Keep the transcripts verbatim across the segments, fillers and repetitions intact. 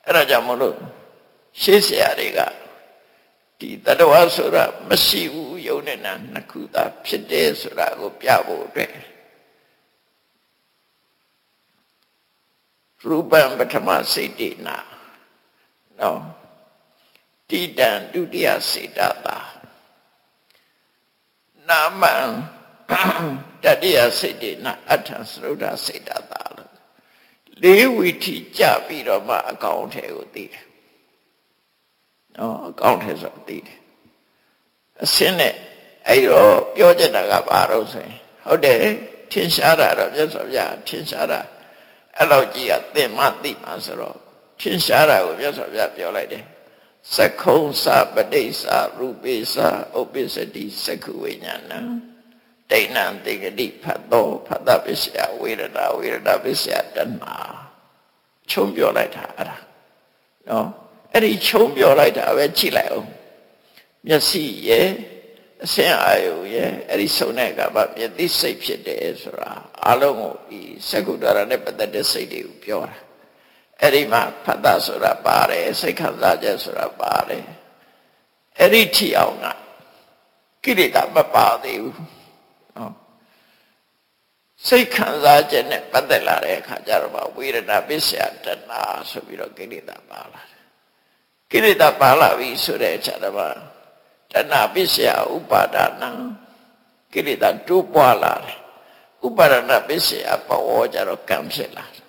အဲ့ဒါကြောင့်မလို့ရှေးဆရာတွေကဒီတတဝါဆိုတာမရှိဘူးယုံနဲ့နာနှစ်ခုသာဖြစ်တယ်ဆိုတာကိုပြဖို့အတွက်ရူပံပထမစေတေနာနော်တိတံဒုတိယစေတသာနာမံတတိယစေတေနာအထံသရုဒ္ဓစေတသာလို့လေးဝီထိကြပြီးတော့မှအကောင့်ထဲကိုသိတယ်နော်အကောင့်ထဲဆိုသိတယ်အစင်းနဲ့အဲ့တော့ပြောချင်တာကဘာလို့ဆိုရင်ဟုတ်တယ်ထင်ရှားတာတော့မြတ်စွာဘုရားထင်ရှားတာအဲ့လောက်ကြီးကသင်မသိမှာဆိုတော့ထင်ရှားတာကိုမြတ်စွာဘုရားပြောလိုက်တယ်သက္ခုံသပတိစ္ဆရူပိစ္ဆဥပ္ပစ္စတိသက္ခုဝိညာဏံဒိဋ္ဌံတေဂတိဖတ်တော်ဖတ်တပစ္စယဝေဒနာဝေဒနာပစ္စယတဏှာချုံပြောလိုက်တာအဲ့ဒါနော်အဲ့ဒီချုံပြောလိုက်တာပဲကြည့်လိုက်အောင်မျက်စိရဲ့အစင်အာယုရဲ့အဲ့ဒီစုံတဲ့ကဘာမျက်သိစိတ်ဖြစ်တယ်ဆိုတာအလုံးကိုဒီသက္ကုတ္တရနဲ့ပတ်သက်တဲ့စိတ်တွေကိုပြောတာအဲ့ဒီမှာဖတ်တာဆိုတာပါတယ်စိတ်ခံစားချက်ဆိုတာပါတယ်အဲ့ဒီထီအောင်ကကိလေသာမပါသေးဘူးနော်စိတ်ခံစားချက်နဲ့ပတ်သက်လာတဲ့အခါကျတော့ဝေဒနာပစ္စယတဏှာဆိုပြီးတော့ကိလေသာပါလာတယ်ကိလေသာပါလာပြီဆိုတဲ့အခါကျတော့တဏှာပစ္စယဥပါဒနာကိလေသာတိုးပွားလာတယ်ဥပါဒနာပစ္စယပဝေါ်ကြတော့ကံဖြစ်လာတယ်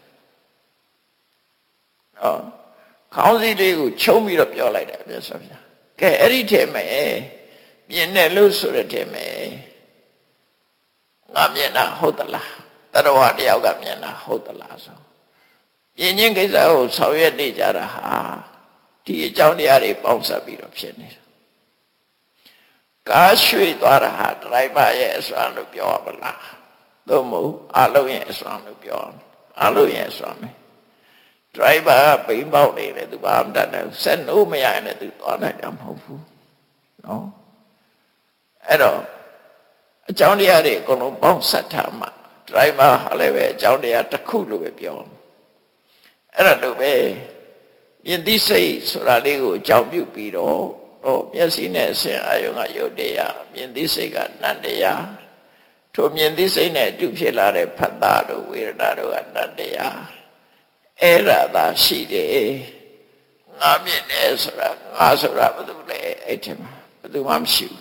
ဟောခေါင်းစည်းလေးကိုချုံပြီးတော့ပြောလိုက်တယ်မြတ်စွာဘုရားကဲအဲ့ဒီထဲမှာမြင်တယ်လို့ဆိုတဲ့ထဲမှာငါမြင်တာဟုတ်သလားတရဝတယောက်ကမြင်တာဟုတ်သလားဆိုမြင်ခြင်းကိစ္စကိုဆောင်ရွက်နေကြတာဟာဒီအကြောင်းတရားတွေပေါင်းစပ်ပြီးတော့ဖြစ်နေတာကားရွှေ့သွားတာဟာဒရိုက်ဘာရဲ့အစွမ်းလို့ပြောရမလားသို့မဟုတ်အလုံးရဲ့အစွမ်းလို့ပြောအလုံးရဲ့အစွမ်းပဲဒရိုက်ဘာကပိန်ပေါက်နေတယ်သူဘာမှတတ်တယ်ဆက်နိုးမရရင်လည်းသူသွားနိုင်တာမဟုတ်ဘူးနော်အဲ့တော့အကြောင်းတရားတွေအကုန်လုံးပေါင်းစပ်ထားမှဒရိုက်ဘာဟာလည်းပဲအကြောင်းတရားတစ်ခုလို့ပဲပြောအဲ့ဒါလို့ပဲယဉ်သိစိတ်ဆိုတာလေးကိုအကြောင်းပြုပြီးတော့ဟောမျက်စိနဲ့အစဉ်အာယုံကယုတ်တရားမြင်သိစိတ်ကနတ်တရားထိုမြင်သိစိတ်နဲ့အတူဖြစ်လာတဲ့ဖတ်တာတို့ဝေဒနာတို့ကနတ်တရားအဲ့ဒါသာရှိတယ်ငါမြင်တယ်ဆိုတာငါဆိုတာဘာလို့လဲအဲ့ဒီမှာဘာလို့မှမရှိဘူး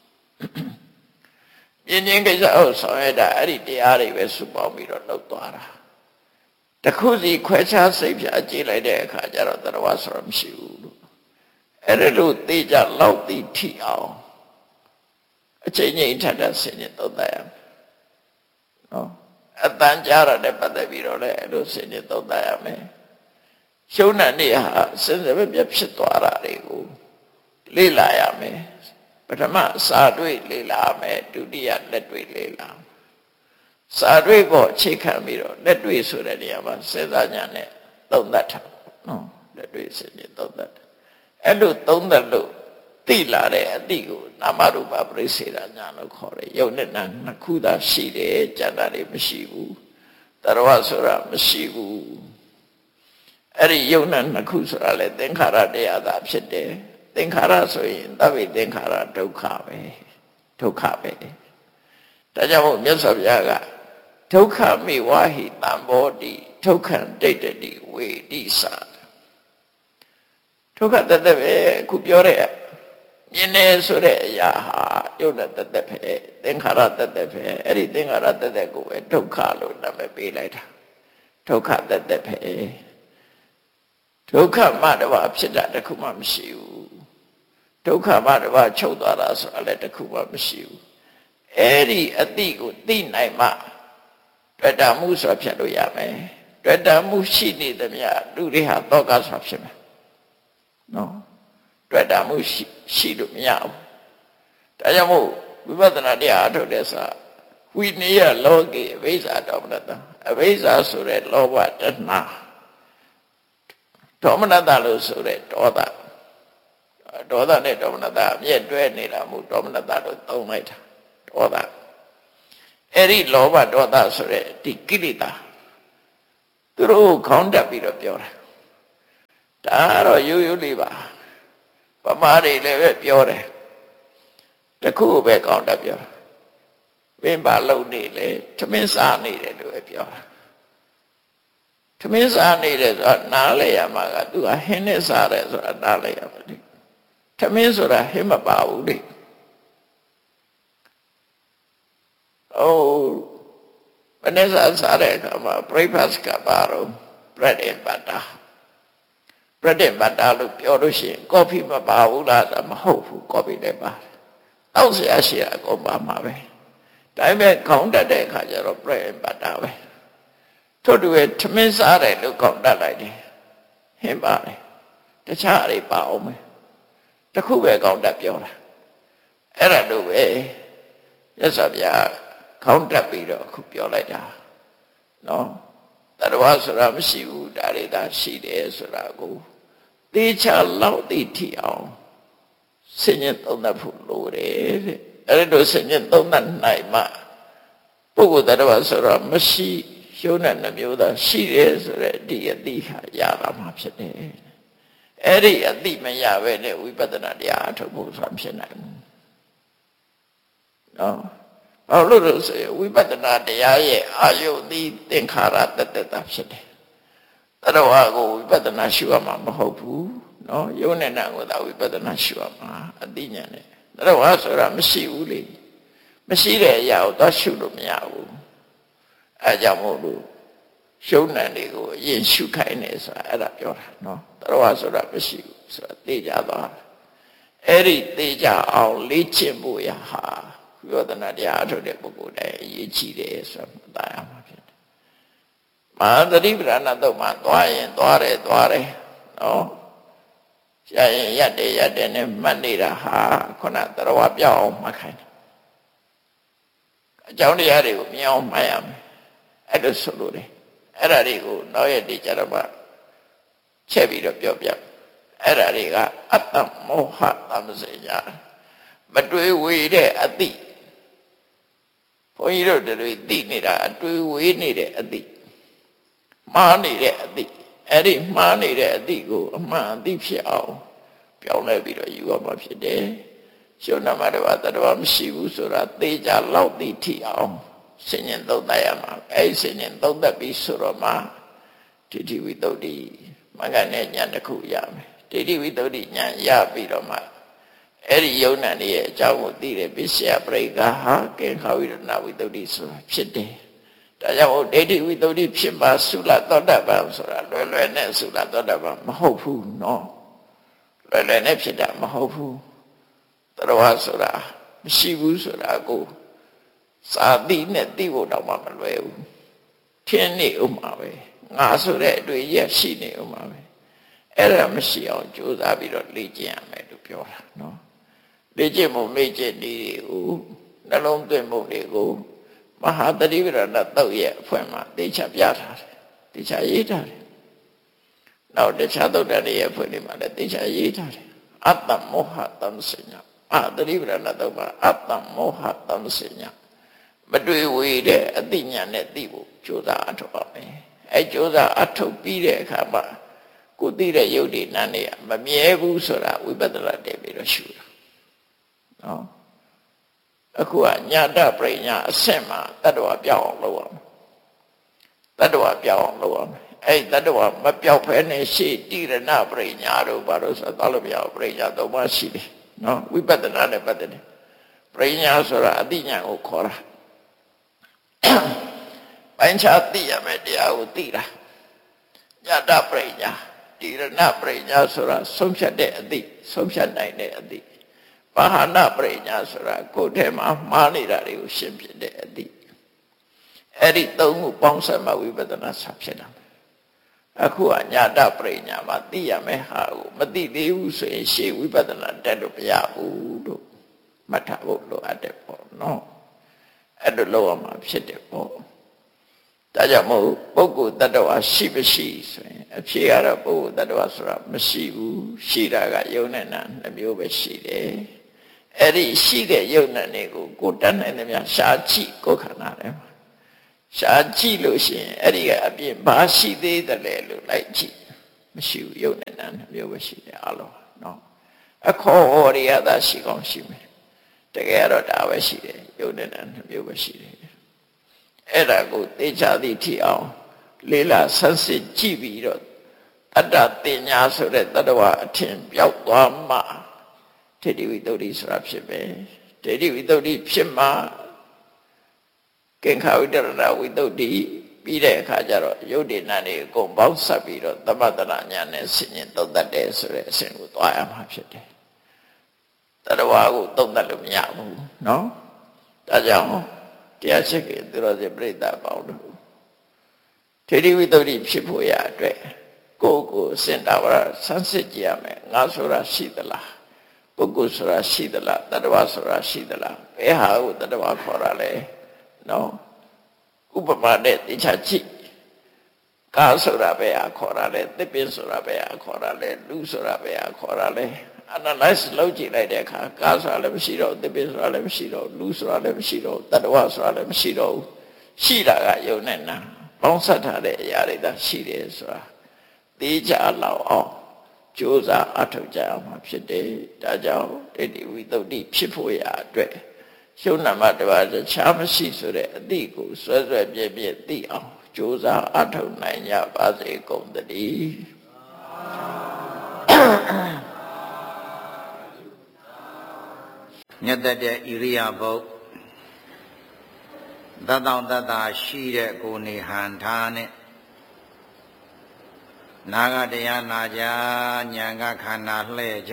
မြင်ခြင်းကိစ္စကိုဆောင်ရတာအဲ့ဒီတရားတွေပဲစုပေါင်းပြီးတော့လှုပ်သွားတာတခုစီခွဲခြားစိတ်ဖြာကြည့်လိုက်တဲ့အခါကျတော့တရားဝဆိုတာမရှိဘူးလို့အဲ့ဒါလို့သိကြလောက်သိထီအောင်အချိန်ကြီးထပ်ထပ်ဆင်ញင်သုံးသပ်ရမယ်နော်အတန်ကြားရတဲ့ပတ်သက်ပြီးတော့လည်းအဲ့လိုဆင်ញင်သုံးသပ်ရမယ်ရှုံးတဲ့နေ့ဟာစဉ်းစားပြဖြစ်သွားတာတွေကိုလေ့လာရမယ်ပထမစာတွေ့လေ့လာမယ်ဒုတိယလက်တွေ့လေ့လာစာတွေ့ပေါ်အခြေခံပြီးတော့လက်တွေ့ဆိုတဲ့နေရာမှာစေစားညာနဲ့သုံးသပ်ထားနော်လက်တွေ့စဉ်းကျင်သုံးသပ်အဲ့လိုသုံးသပ်လို့သိလာတဲ့အတိကိုနာမရူပပရိစ္ဆေဒညာလို့ခေါ်တယ်ယုတ်နဲ့နာနှစ်ခုသာရှိတယ်ကျန်တာတွေမရှိဘူးတရဝဆိုတာမရှိဘူးအဲ့ဒီယုတ်နဲ့နှစ်ခုဆိုတာလေသင်္ခါရတရားသာဖြစ်တယ်သင်္ခါရဆိုရင်သဗ္ဗေသင်္ခါရဒုက္ခပဲဒုက္ခပဲဒါကြောင့်မို့မြတ်စွာဘုရားကဒုက္ခမေဝဟိတံဘောတိဒုက္ခံဒိဋ္ဌတိဝေတိသဒုက္ခတသက်ပဲခုပြောတဲ့မြင်နေဆိုတဲ့အရာဟာယုတ်တဲ့တသက်ပဲသင်္ခါရတသက်ပဲအဲ့ဒီသင်္ခါရတသက်ကိုပဲဒုက္ခလို့နာမည်ပေးလိုက်တာဒုက္ခတသက်ပဲဒုက္ခမှတပါဖြစ်တာတခုမှမရှိဘူးဒုက္ခမှတပါချုပ်သွားတာဆိုတာလည်းတခုမှမရှိဘူးအဲ့ဒီအတိကိုသိနိုင်မှတွေ့တာမှုဆိုတာဖြစ်လို့ရမယ်တွေ့တာမှုရှိနေသမျှလူတွေဟာတောကဆိုတာဖြစ်မယ်နော်တွေ့တာမှုရှိရှိလို့မရဘူးဒါကြောင့်မို့ဝိပဿနာတရားအထုတ်တဲ့ဆိုဝိနည်းလောကေအဘိဇ္ဇာဒေါမနတအဘိဇ္ဇာဆိုတဲ့လောဘတဏှာဒေါမနတလို့ဆိုတဲ့ဒေါသဒေါသနဲ့ဒေါမနတအမြဲတွဲနေတာမို့ဒေါမနတလို့သုံးလိုက်တာဒေါသအဲ့ဒီလောဘဒေါသဆိုတဲ့ဒီကိလေသာသူတို့ခေါင်းတက်ပြီးတော့ပြောတာဒါတော့ရိုးရိုးလေးပါဗမာတွေလည်းပဲပြောတယ်တခုပဲကောင်းတတ်ပြောပင်ပါလုံနေလေသမင်းစားနေတယ်လို့ပဲပြောတာသမင်းစားနေတယ်ဆိုတာနားလဲရမှာကသူကဟင်းနဲ့စားတယ်ဆိုတာနားလဲရမှာလေသမင်းဆိုတာဟင်းမပါဘူးလေအိုးဘယ်နဲ့စားစားတဲ့အခါမှာ breakfast ကပါတော့ bread and butter bread and butter လို့ပြောလို့ရှိရင် coffee မပါဘူးလားဆိုမဟုတ်ဘူး coffee လည်းပါတယ်တောက်เสียရှိအကုန်ပါမှာပဲဒါပေမဲ့ခေါင်းတက်တဲ့အခါကျတော့ bread and butter ပဲထို့တူရဲ့သမင်းစားတယ်လို့ခေါင်းတက်လိုက်တယ်ဟင်းပါတယ်တခြားတွေပါအောင်မယ်တခုပဲခေါင်းတက်ပြောတာအဲ့ဒါလို့ပဲရသော်ဗျာခေါင်းတက်ပြီးတော့အခုပြောလိုက်တာနော်တရဝဆိုတာမရှိဘူးဒါတွေသာရှိတယ်ဆိုတာကိုသေချာလောက်သိထီအောင်ဆင်ញင်သုံးသပ်ဖို့လိုတယ်တဲ့အဲ့ဒါဆင်ញင်သုံးသပ်နိုင်မှပုဂ္ဂိုလ်တရဝဆိုတာမရှိရုံးတဲ့နှမျိုးသာရှိတယ်ဆိုတဲ့ဒီအသိဟာရတာမှဖြစ်တယ်အဲ့ဒီအသိမရဘဲနဲ့ဝိပဿနာတရားအထုတ်ဖို့ဆိုတာဖြစ်နိုင်ဘူးနော်ဘာလို့လဲဆိုရင်ဝိပဿနာတရားရဲ့အာယုန်ဒီသင်္ခါရတတတာဖြစ်တယ်တရဝကိုဝိပဿနာရှုရမှာမဟုတ်ဘူးနော်ယုံနဲ့နာကိုသာဝိပဿနာရှုရမှာအသိဉာဏ်နဲ့တရဝဆိုတာမရှိဘူးလေမရှိတဲ့အရာကိုသွားရှုလို့မရဘူးအဲကြောင့်မို့လို့ရှုံနံတွေကိုအရင်ရှုခိုင်းနေဆိုတာအဲ့ဒါပြောတာနော်တရဝဆိုတာမရှိဘူးဆိုတာသိကြသွားအဲ့ဒီသိကြအောင်လေ့ကျင့်ဖို့ရဟာဝိပဿနာတရားအထုတ်တဲ့ပုဂ္ဂိုလ်တိုင်းအရေးကြီးတယ်ဆိုတာသိရမှာဖြစ်တယ်မဟာသတိပ္ပဏတုတ်မှာသွားရင်သွားတယ်သွားတယ်နော်ရရင်ရက်တယ်ရက်တယ်နဲ့မှတ်နေတာဟာခုနတရဝပြောင်းအောင်မှတ်ခိုင်းတယ်အကြောင်းတရားတွေကိုမြင်အောင်မှတ်ရမယ်အဲ့လိုဆိုလို့တယ်အဲ့ဒါတွေကိုနောက်ရက်ဒီကြတော့မှချက်ပြီးတော့ပြောပြအဲ့ဒါတွေကအတ္တမောဟသမစေညာမတွေးဝေတဲ့အတိဘုန်းကြီးတို့တွေသိနေတာအတွေးဝေးနေတဲ့အတိမှားနေတဲ့အတိအဲ့ဒီမှားနေတဲ့အတိကိုအမှန်အတိဖြစ်အောင်ပြောင်းလဲပြီးတော့ယူရမှာဖြစ်တယ်ရှုံးနာမတဘာတတဘာမရှိဘူးဆိုတာသေချာလောက်သိထီအောင်ဆင်ញင်သုံးသပ်ရမှာအဲ့ဒီဆင်ញင်သုံးသပ်ပြီးဆိုတော့မှဒိဋ္ဌိဝိတ္တုမဂ္ဂနဲ့ဉာဏ်တစ်ခုရမယ်ဒိဋ္ဌိဝိတ္တုဉာဏ်ရပြီးတော့မှအဲ့ဒီယုံနာရဲ့အကြောင်းကိုသိတယ်ပစ္စယပရိက္ခဟာကေခဝိရဏဝိတ္တုဆိုတာဖြစ်တယ်ဒါကြောင့်ဒိဋ္ဌိဝိတ္တုဖြစ်မှသုလသောတပန်ဆိုတာလွယ်လွယ်နဲ့သုလသောတပန်မဟုတ်ဘူးနော်လွယ်လွယ်နဲ့ဖြစ်တာမဟုတ်ဘူးတရဝဆိုတာမရှိဘူးဆိုတာကိုစာတိနဲ့သိဖို့တော့မှမလွယ်ဘူးထင်းနေဥမှာပဲငါဆိုတဲ့အတွေ့ရရှိနေဥမှာပဲအဲ့ဒါမရှိအောင်ကြိုးစားပြီးတော့လေ့ကျင့်ရမယ်လို့ပြောတာနော်လေ့ကျင့်မှုလေ့ကျင့်နည်းတွေကိုနှလုံးသွင်းမှုတွေကိုမဟာသတိပ္ပဏတုတ်ရဲ့အဖွဲ့မှာသိချပြထားတယ်သိချရေးထားတယ်နောက်တခြားသုတ်တန်ရဲ့အဖွဲ့တွေမှာလည်းသိချရေးထားတယ်အတ္တမောဟတမ္စညာအာသတိပ္ပဏတုတ်မှာအတ္တမောဟတမ္စညာမတွေ့ဝေတဲ့အသိဉာဏ်နဲ့သိဖို့ကြိုးစားအထောက်ပါမယ်အဲကြိုးစားအထောက်ပြီးတဲ့အခါမှာကိုသိတဲ့ယုတ်ဒီနန်းတွေကမမြဲဘူးဆိုတာဝိပဿနာတည်ပြီးတော့ရှုတာနော်အခုကညာတပရိညာအဆင့်မှာတတ္တဝပြောင်းအောင်လုပ်ရမယ်တတ္တဝပြောင်းအောင်လုပ်ရမယ်အဲ့တတ္တဝမပြောင်းဖဲနဲ့ရှေ့တိရဏပရိညာတို့ဘာလို့ဆိုတော့လို့မရပရိညာတော့မရှိတယ်နော်ဝိပဿနာနဲ့ပတ်သက်တယ်ပရိညာဆိုတာအသိဉာဏ်ကိုခေါ်တာပိုင်းခြားသိရမယ်တရားကိုသိတာညာတပရိညာတိရဏပရိညာဆိုတာဆုံးဖြတ်တဲ့အသိဆုံးဖြတ်နိုင်တဲ့အသိပါဟနာပရိညာဆိုတာကိုယ်ထဲမှာမှားနေတာတွေကိုရှင်းပြတဲ့အသိအဲ့ဒီသုံးခုပေါင်းစပ်မှဝိပဿနာဆဖြစ်တာအခုကညာတပရိညာမှာသိရမယ်ဟာကိုမသိသေးဘူးဆိုရင်ရှေ့ဝိပဿနာတက်လို့မရဘူးလို့မှတ်ထားဖို့လိုအပ်တယ်ပေါ့နော်အဲ့လိုလုပ်ရမှာဖြစ်တယ်ပေါ့ဒါကြောင့်မို့ပုဂ္ဂိုလ်တ attva ရှိမရှိဆိုရင်အဖြေကတော့ပုဂ္ဂိုလ်တ attva ဆိုတာမရှိဘူးရှိတာကယုံနဲ့နာနှစ်မျိုးပဲရှိတယ်အဲ့ဒီရှိတဲ့ယုံနဲ့နေကိုကိုတတ်နိုင်တယ်များရှားကြည့်ကိုခန္ဓာထဲမှာရှားကြည့်လို့ရှိရင်အဲ့ဒီကအပြင်ဘာရှိသေးတယ်လဲလို့လိုက်ကြည့်မရှိဘူးယုတ်နဲ့နာနှစ်မျိုးပဲရှိတယ်အလုံးနော်အခေါ်ဟောရတာရှိကောင်းရှိမယ်တကယ်တော့ဒါပဲရှိတယ်ယုတ်နဲ့နာနှစ်မျိုးပဲရှိတယ်အဲ့ဒါကိုသိချသည်ထီအောင်လေးလာဆန်းစစ်ကြည့်ပြီးတော့တတ္တတင်ညာဆိုတဲ့တတ္တဝအထင်ပြောက်သွားမှထေတိဝိတ္တုဆိုတာဖြစ်ပဲထေတိဝိတ္တုဖြစ်မှကင်္ခဝိတ္တရဝိတ္တုပြီးတဲ့အခါကျတော့ယုတ်တိနာနေအကုန်ပေါင်းဆက်ပြီးတော့သမတနာညာနဲ့ဆင်ញင်သုံးတတ်တယ်ဆိုတဲ့အစဉ်ကိုသွားရမှာဖြစ်တယ်တတ္တဝါကိုသုံးတတ်လို့မရဘူးနော်ဒါကြောင့်တရားချက်ကသူတော်စင်ပြိဿပေါင်းတို့ထေတိဝိတ္တုဖြစ်ဖို့ရအတွက်ကိုယ်ကိုစင်တာဝရဆန်းစစ်ကြည့်ရမယ်ငါဆိုတာရှိသလားပုဂ္ဂိုလ်ဆိုတာရှိသလားတတ္တဝါဆိုတာရှိသလားဘယ်ဟာကိုတတ္တဝါခေါ်ရလဲနော်ဥပမာနဲ့တခြားကြည့်ကာဆိုတာပဲအခေါ်ရလဲသစ်ပင်ဆိုတာပဲအခေါ်ရလဲလူဆိုတာပဲအခေါ်ရလဲ analyze လုပ်ကြည့်လိုက်တဲ့အခါကာဆိုတာလည်းမရှိတော့သစ်ပင်ဆိုတာလည်းမရှိတော့လူဆိုတာလည်းမရှိတော့တတ္တဝါဆိုတာလည်းမရှိတော့ဘူးရှိတာကယုံနဲ့နာပေါင်းဆက်ထားတဲ့အရာတွေသာရှိတယ်ဆိုတာသိကြလောက်အောင်ကြိုးစားအထောက်ကြအောင်မှာဖြစ်တယ်ဒါကြောင့်ဒိဋ္ဌိဝိတ္တုဖြစ်ဖို့ရအတွက်ရှုံးနာမတပါးတခြားမရှိဆိုတဲ့အသည့်ကိုဆွဲဆွဲပြည့်ပြည့်သိအောင်ကြိုးစားအထောက်နိုင်ကြပါစေကုန်သတည်းမြတ်တဲ့ဣရိယာပုတ်သတ္တောတတ္တာရှိတဲ့ကိုယ်နေဟန်ထားနဲ့နာဂတရားနာကြညာကခန္ဓာလှဲ့ကြ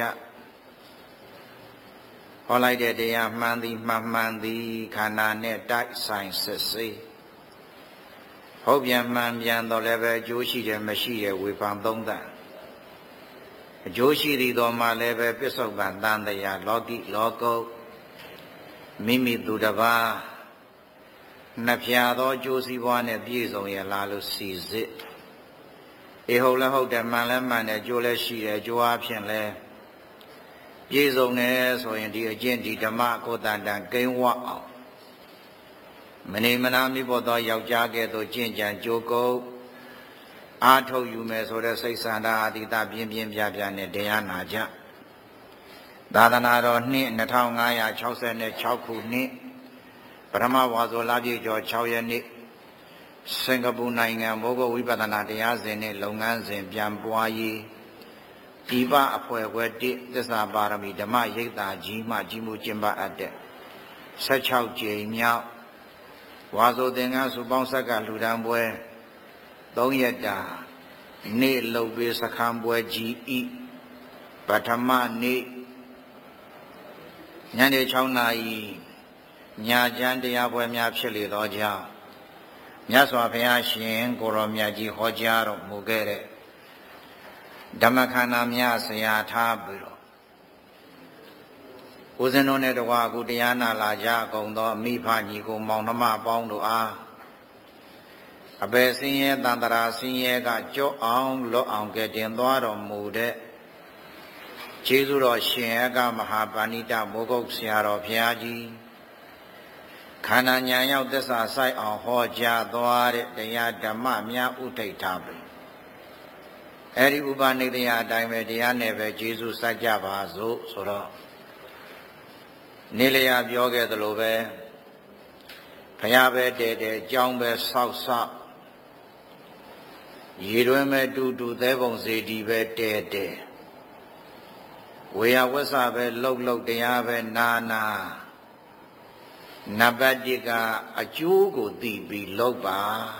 ဟောလိုက်တဲ့တရားမှန်သည်မှန်မှန်သည်ခန္ဓာနဲ့တိုက်ဆိုင်စစ်စေးဟုတ်ပြန်မှန်ပြန်တော့လည်းပဲအကျိုးရှိတယ်မရှိတယ်ဝေဖန်သုံးသပ်အကျိုးရှိသည်တော်မှလည်းပဲပစ္စုပန်တန်တရားလောကီလောကုတ်မိမိသူတစ်ပါးနှစ်ဖြာသောအကျိုးစီးပွားနဲ့ပြည့်စုံရလားလို့စီစစ်အေဟုတ်လည်းဟုတ်တယ်မှန်လည်းမှန်တယ်အကျိုးလည်းရှိတယ်အကျိုးအဖြစ်လည်းပြည့်စုံတယ်ဆိုရင်ဒီအကျင့်ဒီဓမ္မကိုတန်တန်ကိန်းဝအောင်မနေမနာမိဖို့သောယောက်ျားကဲ့သို့ကျင့်ကြံကြိုးကုပ်အာထုတ်ယူမယ်ဆိုတဲ့စိတ်ဆန္ဒအာတိတပြင်းပြင်းပြပြနဲ့တရားနာကြသာသနာတော်နှစ်နှစ်ထောင်ငါးရာခြောက်ဆယ်ခြောက်ခုနှစ်ပထမဝါဆိုလပြည့်ကျော်ခြောက်ရက်နေ့စင်ကာပူနိုင်ငံမိုးကုတ်ဝိပဿနာတရားစဉ်နဲ့လုပ်ငန်းစဉ်ပြန်ပွားရေးဒီပအဖွဲ့ခွဲတိသစ္စာပါရမီဓမ္မရိပ်သာကြီးမှကြီးမှုကျင့်ပအပ်တဲ့ဆယ်ခြောက်ကြိမ်မြောက်ဝါဆိုသင်္ကန်းစုပေါင်းဆက်ကလူတန်းပွဲသုံးရက်တာနေ့လုပ်ပေးစခန်းပွဲကြီးဤပထမနေ့ညနေ၆နာရီညာကျမ်းတရားပွဲများဖြစ်လေသောကြောင့်မြတ်စွာဘုရားရှင်ကိုရောမြတ်ကြီးဟောကြားတော်မူခဲ့တဲ့ဓမ္မခန္ဓာများဆရာထားပြီးတော့ဦးဇင်းတို့နဲ့တကွာအခုတရားနာလာကြကုန်သောအမိဖညီကိုမောင်နှမပေါင်းတို့အားအဘယ်ဆင်းရဲတန်တရာဆင်းရဲကကြော့အောင်လွတ်အောင်ကဲ့တင်သွားတော်မူတဲ့ကျေးဇူးတော်ရှင်အကမဟာပါဏိတမိုးကုတ်ဆရာတော်ဘုရားကြီးခန္ဓာညာရောက်သစ္စာဆိုင်အောင်ဟောကြားသွားတဲ့တရားဓမ္မများဥထိတ်ထားပြီအဲဒီဥပနိဒေယအတိုင်းပဲတရားနဲ့ပဲကျေးဇူးစိုက်ကြပါစို့ဆိုတော့နေလျာပြောခဲ့သလိုပဲဘုရားပဲတဲတဲကြောင်းပဲဆောက်ဆောက်ရေတွင်ပဲတူတူသဲပုံစေတီပဲတဲတဲဝေယဝဆပဲလှုပ်လှုပ်တရားပဲနာနာနံပါတ်၁ကအကျိုးကိုသိပြီးလုပ်ပါ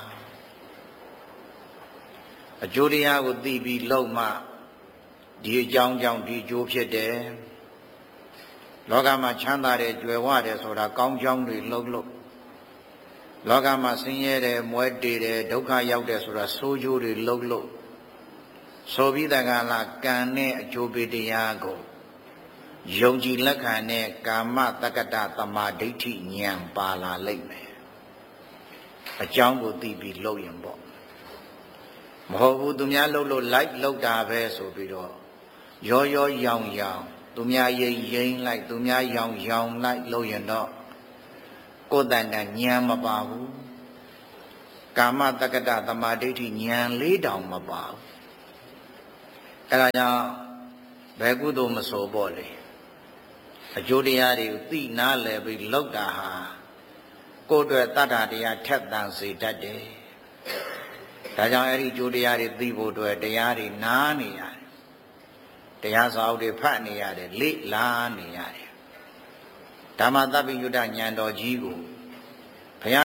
အကျိုးတရားကိုသိပြီးလုပ်မှဒီအကြောင်းကြောင့်ဒီအကျိုးဖြစ်တယ်လောကမှာချမ်းသာတယ်ကြွယ်ဝတယ်ဆိုတာကောင်းကြောင်းတွေလှုပ်လှုပ်လောကမှာဆင်းရဲတယ်မွဲတေတယ်ဒုက္ခရောက်တယ်ဆိုတာဆိုးကျိုးတွေလှုပ်လှုပ်ဆိုပြီးတကလားကံနဲ့အကျိုးပေးတရားကိုယုံကြည်လက်ခံတဲ့ကာမတက္ကတသမာဓိဋ္ဌိဉာဏ်ပါလာလိမ့်မယ်အကြောင်းကိုသိပြီးလုပ်ရင်ပေါ့မဟုတ်ဘူးသူများလှုပ်လို့လိုက်လှုပ်တာပဲဆိုပြီးတော့ရောရောရောင်ရောင်သူများရိမ့်ရိမ့်လိုက်သူများရောင်ရောင်လိုက်လုပ်ရင်တော့ကိုယ်တန်တန်ဉာဏ်မပါဘူးကာမတက္ကတသမာဓိဋ္ဌိဉာဏ်လေးတောင်မပါဘူးအဲ့ဒါကြောင့်ဘယ်ကုသိုလ်မဆိုပေါ့လေအကျိုးတရားတွေကိုသိနာလည်ပြီးလောက်တာဟာကိုယ်အတွက်တတ္ထာတရားထက်သန်စေတတ်တယ်ဒါကြောင့်အဲ့ဒီအကျိုးတရားတွေသိဖို့အတွက်တရားတွေနားနေရတယ်တရားစာအုပ်တွေဖတ်နေရတယ်လေ့လာနေရတယ်ဓမ္မသဗ္ဗညုတဉာဏ်တော်ကြီးကိုဘုရား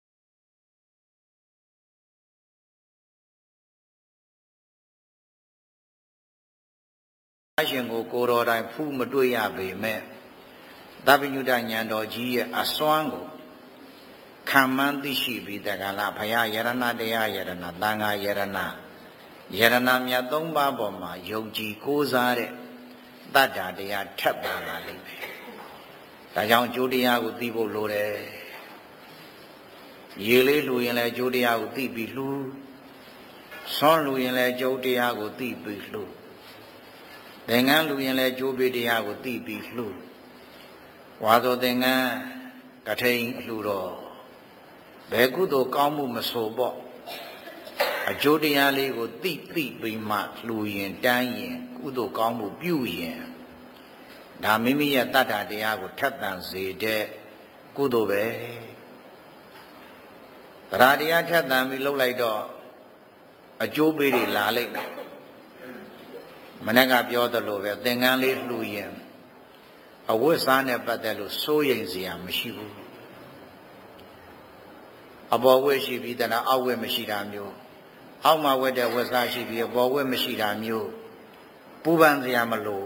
အရှင်ကိုကိုယ်တော်တိုင်ဖူးမတွေ့ရပေမဲ့သဗ္ဗညုတဉာဏ်တော်ကြီးရဲ့အစွမ်းကိုခံမှန်းသိရှိပြီးတကလားဘုရားယရဏတရားယရဏသံဃာယရဏယရဏမြတ်သုံးပါးပေါ်မှာယုံကြည်ကိုးစားတဲ့တတ္တာတရားထပ်ပါလာလိမ့်မယ်ဒါကြောင့်အကျိုးတရားကိုသိဖို့လိုတယ်ရေလေးလှူရင်လည်းအကျိုးတရားကိုသိပြီးလှူဆွမ်းလှူရင်လည်းအကျိုးတရားကိုသိပြီးလှူသင်္ကန်းလှူရင်လည်းအကျိုးပေးတရားကိုသိပြီးလှူဝါသောသင်္ကန်းကထိန်အလှူတော်ဘယ်ကုသိုလ်ကောင်းမှုမဆိုပေါ့အကျိုးတရားလေးကိုသိသိပြီးမှလှူရင်တန်းရင်ကုသိုလ်ကောင်းမှုပြုရင်ဒါမိမိရဲ့တတ္ထာတရားကိုထက်သန်စေတဲ့ကုသိုလ်ပဲတရားတရားထက်သန်ပြီးလှုပ်လိုက်တော့အကျိုးပေးတွေလာလိုက်မယ်မနေ့ကပြောသလိုပဲသင်္ကန်းလေးလှူရင်အဝတ်စားနဲ့ပတ်သက်လို့စိုးရိမ်စရာမရှိဘူးအပေါ်ဝတ်ရှိပြီးတလားအောက်ဝတ်မရှိတာမျိုးအောက်မှာဝတ်တဲ့ဝတ်စားရှိပြီးအပေါ်ဝတ်မရှိတာမျိုးပူပန်စရာမလို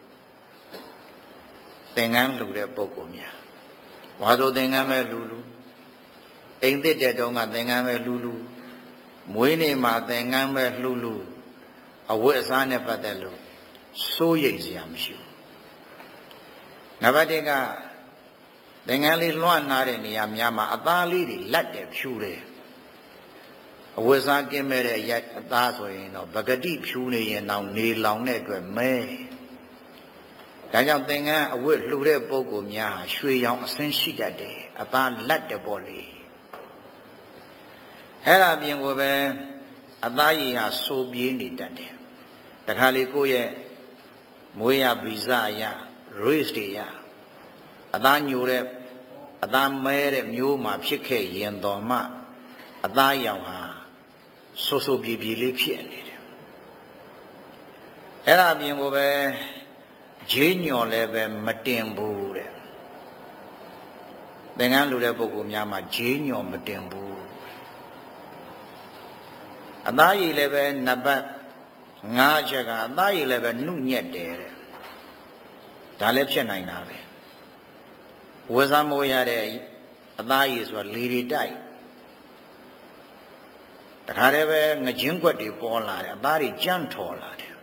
သင်္ကန်းလှူတဲ့ပုဂ္ဂိုလ်များဝါဆိုသင်္ကန်းပဲလှူလှူအိမ်သစ်တဲ့တုန်းကသင်္ကန်းပဲလှူလှူမွေးနေ့မှာသင်္ကန်းပဲလှူလှူအဝတ်အစားနဲ့ပတ်သက်လို့စိုးရိမ်စရာမရှိဘူးနံပါတ်တစ်ကသင်္ကန်းလေးလွှမ်းနာတဲ့နေရာများမှာအသားလေးတွေလက်တယ်ဖြူတယ်အဝတ်စားကင်းမဲ့တဲ့ရက်အသားဆိုရင်တော့ပဂတိဖြူနေရင်တော့နေလောင်တဲ့အတွက်မဲဒါကြောင့်သင်္ကန်းအဝတ်လှူတဲ့ပုဂ္ဂိုလ်များဟာရွှေရောင်အစင်းရှိတတ်တယ်အသားလက်တယ်ပေါ့လေအဲ့ဒါပြင်ကိုပဲအသားရည်ဟာစိုးပြေးနေတတ်တယ်တခါလေကိုယ့်ရဲ့မွေးရဗီဇအရ race တွေရအသားညိုတဲ့အသားမဲတဲ့မျိုးမှာဖြစ်ခဲ့ရင်တော်မှအသားရောင်ဟာဆိုးဆိုးပြေးပြေးလေးဖြစ်နေတယ်အဲ့ဒါပြင်ကိုပဲဂျေးညော်လည်းပဲမတင်ဘူးတဲ့သင်္ကန်းလူတဲ့ပုဂ္ဂိုလ်များမှာဂျေးညော်မတင်ဘူးအသားရည်လည်းပဲနဘတ်ငါးချက်ကအသားရည်လည်းပဲနှုတ်ညက်တယ်တဲ့ဒါလည်းဖြစ်နိုင်တာပဲဝေစားမိုးရတဲ့အသားရည်ဆိုတာလေတွေတိုက်တခါတည်းပဲငကျင်းကွက်တွေပေါ်လာတယ်အသားတွေကြမ်းထော်လာတယ်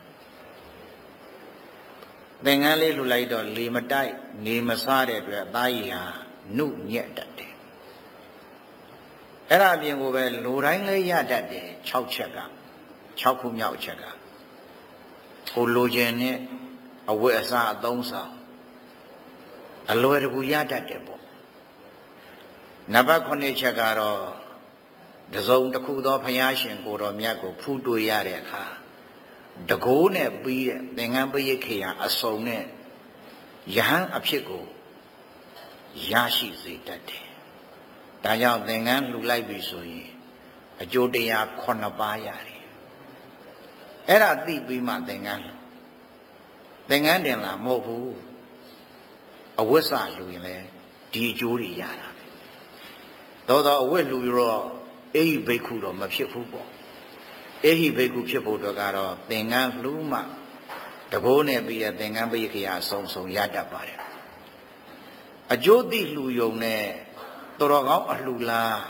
သင်္ကန်းလေးလှူလိုက်တော့လေမတိုက်နေမစားတဲ့အတွက်အသားရည်ဟာနှုတ်ညက်တတ်တယ်အဲ့ဒါအပြင်ကိုပဲလူတိုင်းလေးရတတ်တယ်၆ချက်က၆ခုမြောက်ချက်ကကိုလိုချင်တဲ့အဝတ်အစားအသုံးဆောင်အလွယ်တကူရတတ်တယ်ပေါ့နံပါတ်ခုနှစ်ချက်ကတော့တစုံတစ်ခုသောဘုရားရှင်ကိုယ်တော်မြတ်ကိုဖူးတွေ့ရတဲ့အခါတကိုးနဲ့ပြီးတဲ့သင်္ကန်းပရိခေယအစုံနဲ့ယဟန်အဖြစ်ကိုရရှိစေတတ်တယ်ဒါကြောင့်သင်္ကန်းလှူလိုက်ပြီဆိုရင်အကျိုးတရားခုနှစ်ပါးရတယ်အဲ့ဒါသိပြီးမှသင်္ကန်းသင်္ကန်းတင်လာမဟုတ်ဘူးအဝတ်စလှူရင်လည်းဒီအကျိုးတွေရတာပဲသောသောအဝတ်လှူပြီးတော့အေဟိဘိက္ခုတော့မဖြစ်ဘူးပေါ့အေဟိဘိက္ခုဖြစ်ဖို့အတွက်ကတော့သင်္ကန်းလှူမှတကိုးနဲ့ပြီးတဲ့သင်္ကန်းပိယခေယအဆုံးဆုံးရတတ်ပါတယ်အကျိုးသိလှူယုံနဲ့တော်ကောင်းအလှူလား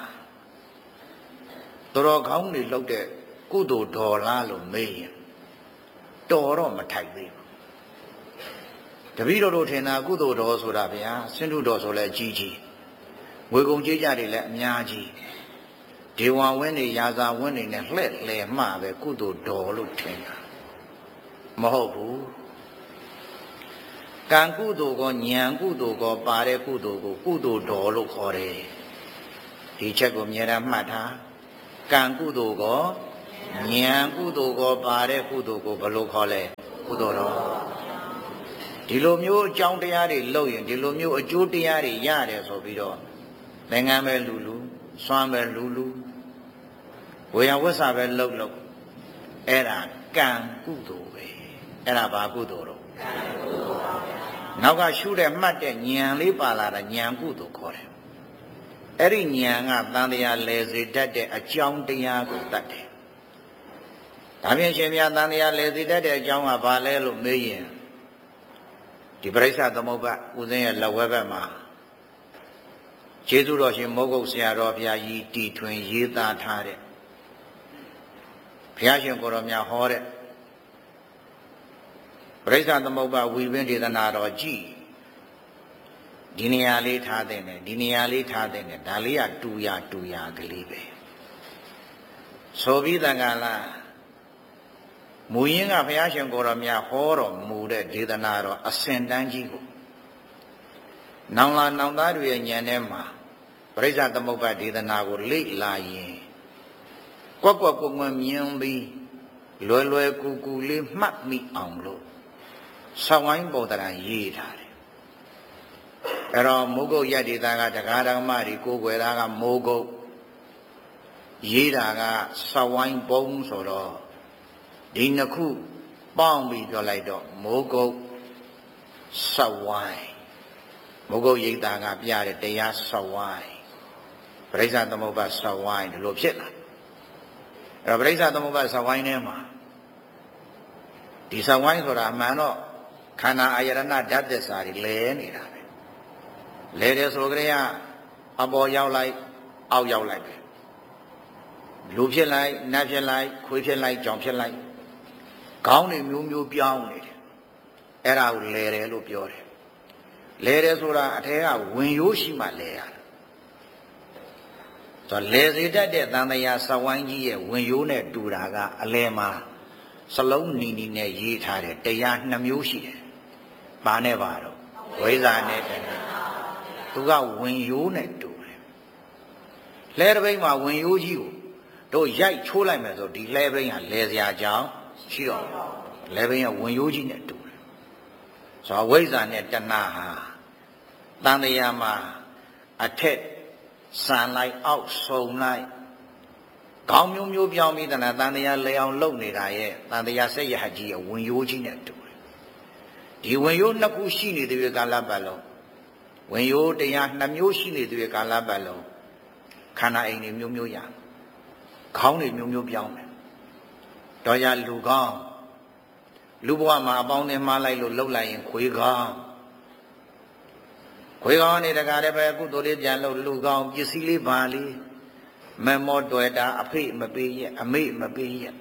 တော်ကောင်းတွေလောက်တဲ့ကုသိုလ်တော်လားလို့မေးရင်တော်တော့မထိုက်သေးဘူးတပည့်တော်တို့ထင်တာကုသိုလ်တော်ဆိုတာဗျာဆင်းတုတော်ဆိုလဲအကြီးကြီးငွေကုန်ကြေးကြတွေလည်းအများကြီးဒေဝဝင်းတွေရာဇာဝင်းတွေနဲ့လှည့်လည်မှပဲကုသိုလ်တော်လို့ထင်တာမဟုတ်ဘူးကံကုသိုလ်ကောဉာဏ်ကုသိုလ်ကောပါတဲ့ကုသိုလ်ကိုကုသိုလ်တော်လို့ခေါ်တယ်ဒီချက်ကိုအမြဲတမ်းမှတ်ထားကံကုသိုလ်ကောဉာဏ်ကုသိုလ်ကိုပါတဲ့ကုသိုလ်ကိုဘယ်လိုခေါ်လဲကုသိုလ်တော်ဒီလိုမျိုးအကြောင်းတရားတွေလုပ်ရင်ဒီလိုမျိုးအကျိုးတရားတွေရတယ်ဆိုပြီးတော့သင်္ကန်းပဲလူလူစွမ်းပဲလူလူဝေယဝိဆာပဲလှုပ်လှုပ်အဲ့ဒါကံကုသိုလ်ပဲအဲ့ဒါဘာကုသိုလ်တော့ကံကုသိုလ်ပါဗျာနောက်ကရှုတဲ့မှတ်တဲ့ဉာဏ်လေးပါလာတာဉာဏ်ကုသိုလ်ခေါ်တယ်အဲ့ဒီဉာဏ်ကသံတရားလဲစေတတ်တဲ့အကြောင်းတရားကိုတတ်တယ်ဒါဖြင့်ရှင်မြတ်သံတရားလဲစေတတ်တဲ့အကြောင်းကဘာလဲလို့မေးရင်ဒီပရိစ္ဆသမုပ္ပါဦးဇင်းရဲ့လက်ဝဲဘက်မှာကျေးဇူးတော်ရှင်မိုးကုတ်ဆရာတော်ဘုရားကြီးတီထွင်ရေးသားထားတဲ့ဘုရားရှင်ကိုယ်တော်မြတ်ဟောတဲ့ပရိစ္ဆသမုပ္ပါဝိပင်းဒေသနာတော်ကြည်ဒီနေရာလေးထားတဲ့နဲ့ဒီနေရာလေးထားတဲ့နဲ့ဒါလေးကတူရတူရကလေးပဲဆိုပြီးတန်ခါလားမူရင်းကဘုရားရှင်ကိုယ်တော်မြတ်ဟောတော်မူတဲ့ဒေသနာတော်အစဉ်တန်းကြီးကိုနောင်လာနောင်သားတွေရဲ့ဉာဏ်ထဲမှာပရိစ္ဆသမုပ္ပါဒေသနာကိုလေ့လာရင်ကွက်ကွက်ကွက်ကွက်မြင်ပြီးလွယ်လွယ်ကူကူလေးမှတ်မိအောင်လို့ဆောင်းဝိုင်းပေါ်တရံရေးထားတယ်အဲ့တော့မိုးကုတ်ရဒေသကတရားဓမ္မတွေကိုယ်ွယ်သားကမိုးကုတ်ရေးတာကဆောင်းဝိုင်းပုံဆိုတော့ဒီနှစ်ခုပေါင်းပြီးပြောလိုက်တော့မိုးကုတ်ဆောင်းဝိုင်းမိုးကုတ်ရိပ်သာကပြတဲ့တရားဆောင်းဝိုင်းပရိစ္ဆသမုပ္ပါဆောင်းဝိုင်းဒီလိုဖြစ်လာအဲ့တော့ပရိစ္ဆသမုပ္ပါဆောင်းဝိုင်းထဲမှာဒီဆောင်းဝိုင်းဆိုတာအမှန်တော့ခန္ဓာအာယရဏဓာတ်သစ္စာတွေလဲနေတာပဲလဲတယ်ဆိုကြတဲ့အပေါ်ရောက်လိုက်အောက်ရောက်လိုက်ပဲလူဖြစ်လိုက်နတ်ဖြစ်လိုက်ခွေးဖြစ်လိုက်ကြောင်ဖြစ်လိုက်ခေါင်းတွေမျိုးမျိုးပြောင်းနေတယ်အဲ့ဒါကိုလဲတယ်လို့ပြောတယ်လဲတယ်ဆိုတာအထဲကဝင်ရိုးရှိမှလဲရတယ်ဆိုတော့လဲစေတတ်တဲ့သံဃာစဝိုင်းကြီးရဲ့ဝင်ရိုးနဲ့တူတာကအလဲမှာစလုံးနီနီနဲ့ရေးထားတယ်တရားနှစ်မျိုးရှိတယ်ဘာနဲ့ပါတော့ဝိဇ္ဇာနဲ့တဏှာသူကဝင်ရိုးနဲ့တူတယ်လဲတစ်ပိတ်မှာဝင်ရိုးကြီးကိုတို့ရိုက်ချိုးလိုက်မယ်ဆိုဒီလဲပိတ်ကလဲစရာကြောင်းရှိတော့လဲပိတ်ကဝင်ရိုးကြီးနဲ့တူတယ်ဆိုတော့ဝိဇ္ဇာနဲ့တဏှာဟာတန်တရားမှာအထက်ဆန်လိုက်အောက်ဆုံလိုက်ခေါင်းမျိုးမျိုးပြောင်းပြီးတဏှာတန်တရားလဲအောင်လုပ်နေတာရဲ့တန်တရားဆက်ရဟကြီးရဲ့ဝင်ရိုးကြီးနဲ့တူတယ်ဒီဝင်ရိုးနှစ်ခုရှိနေတဲ့ကာလပတ်လုံးဝင်ရိုးတရားနှစ်မျိုးရှိနေတဲ့ကာလပတ်လုံးခန္ဓာအိမ်တွေမျိုးမျိုးရခေါင်းတွေမျိုးမျိုးပြောင်းတယ်တော်ရလူကောင်းလူဘဝမှာအပေါင်းနဲ့မှားလိုက်လို့လှုပ်လိုက်ရင်ခွေးကောင်းခွေးကောင်းနေတကားလည်းပဲကုသိုလ်လေးပြန်လို့လူကောင်းပစ္စည်းလေးပါလေးမမောတွေ့တာအဖေမပေးရအမေမပေးရ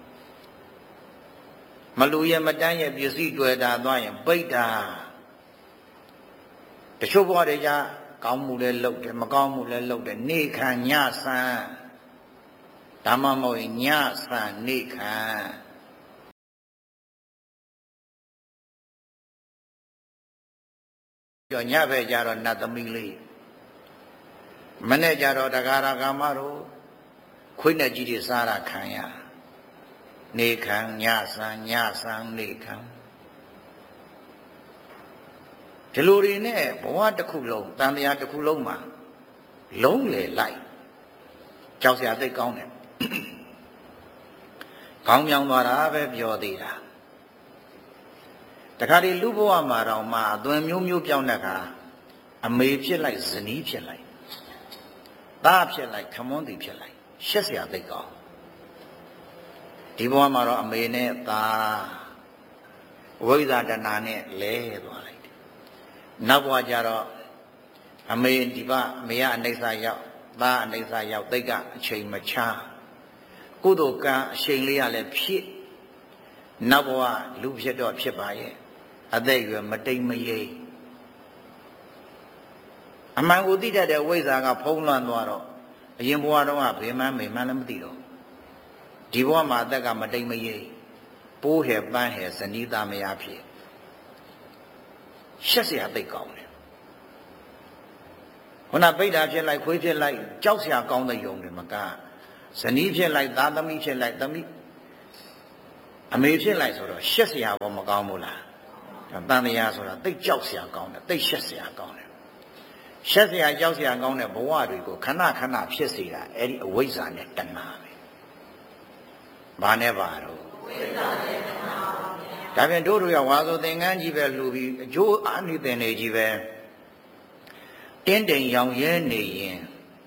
မလူရမတန်းရဲ့ပစ္စည်းတွေ့တာသွားရင်ပိတ်တာတချို့ဘဝတွေကြကောင်းမှုလည်းလုပ်တယ်မကောင်းမှုလည်းလုပ်တယ်နေခံညဆန်းဓမ္မမဟုတ်ညဆန်းနေခံကြောညပဲကြတော့နတ်သမီးလေးမနဲ့ကြတော့တရားရကာမတို့ခွေးနဲ့ကြီးတွေစားတာခံရနေခံညဆန်းညဆန်းနေခံဒီလိုတွေနဲ့ဘဝတစ်ခုလုံးတန်တရားတစ်ခုလုံးမှာလုံးလေလိုက်ကြောက်စရာသိကောင်းတယ်ခေါင်းပြောင်းသွားတာပဲပြောသေးတာတခါဒီလူဘဝမှာတော့မှအသွင်မျိုးမျိုးပြောင်းတဲ့အခါအမေဖြစ်လိုက်ဇနီးဖြစ်လိုက်သားဖြစ်လိုက်ခမွန်းတီဖြစ်လိုက်ရှက်စရာသိကောင်းဒီဘဝမှာတော့အမေနဲ့သားဝိဇ္ဇာတဏှာနဲ့လဲသွားလိုက်တယ်နောက်ဘဝကျတော့အမေဒီဘအမေကအနိစ္စရောက်သားအနိစ္စရောက်သိကအချိန်မချကုသိုလ်ကံအချိန်လေးရလည်းဖြစ်နောက်ဘဝလူဖြစ်တော့ဖြစ်ပါရဲ့အသက်အရွယ်မတိမ်မယိမ်အမှန်ကိုသိတတ်တဲ့ဝိဇ္ဇာကဖုံးလွှမ်းသွားတော့အရင်ဘဝတုန်းကဘယ်မှမေမှန်းလည်းမသိတော့ဒီဘဝမှာအသက်ကမတိမ်မယိမ်ပိုးဟဲ့ပန်းဟဲ့ဇနီးသားမယားဖြစ်ရှက်စရာသိကောင်းတယ်ခုနပိဋ္ဌာဖြစ်လိုက်ခွေးဖြစ်လိုက်ကြောက်စရာကောင်းတဲ့ယုံတွေမကဇနီးဖြစ်လိုက်သားသမီးဖြစ်လိုက်သမီးအမေဖြစ်လိုက်ဆိုတော့ရှက်เสียဘောမကောင်းဘူးလားတန်တရားဆိုတာတိတ်ကြောက်เสียကောင်းတယ်တိတ်ရှက်เสียကောင်းတယ်ရှက်เสียကြောက်เสียကောင်းတဲ့ဘဝတွေကိုခဏခဏဖြစ်စေတာအဲ့ဒီအဝိဇ္ဇာနဲ့တဏှာပဲဘာနဲ့ပါတော့ဝိဇ္ဇာနဲ့တဏှာပါဗျာဒါပြန်တို့တို့ရဝါဆိုသင်္ကန်းကြီးပဲလှူပြီးအကျိုးအာနိသင်တွေကြီးပဲတင်းတိမ်ရောင်ရဲနေရင်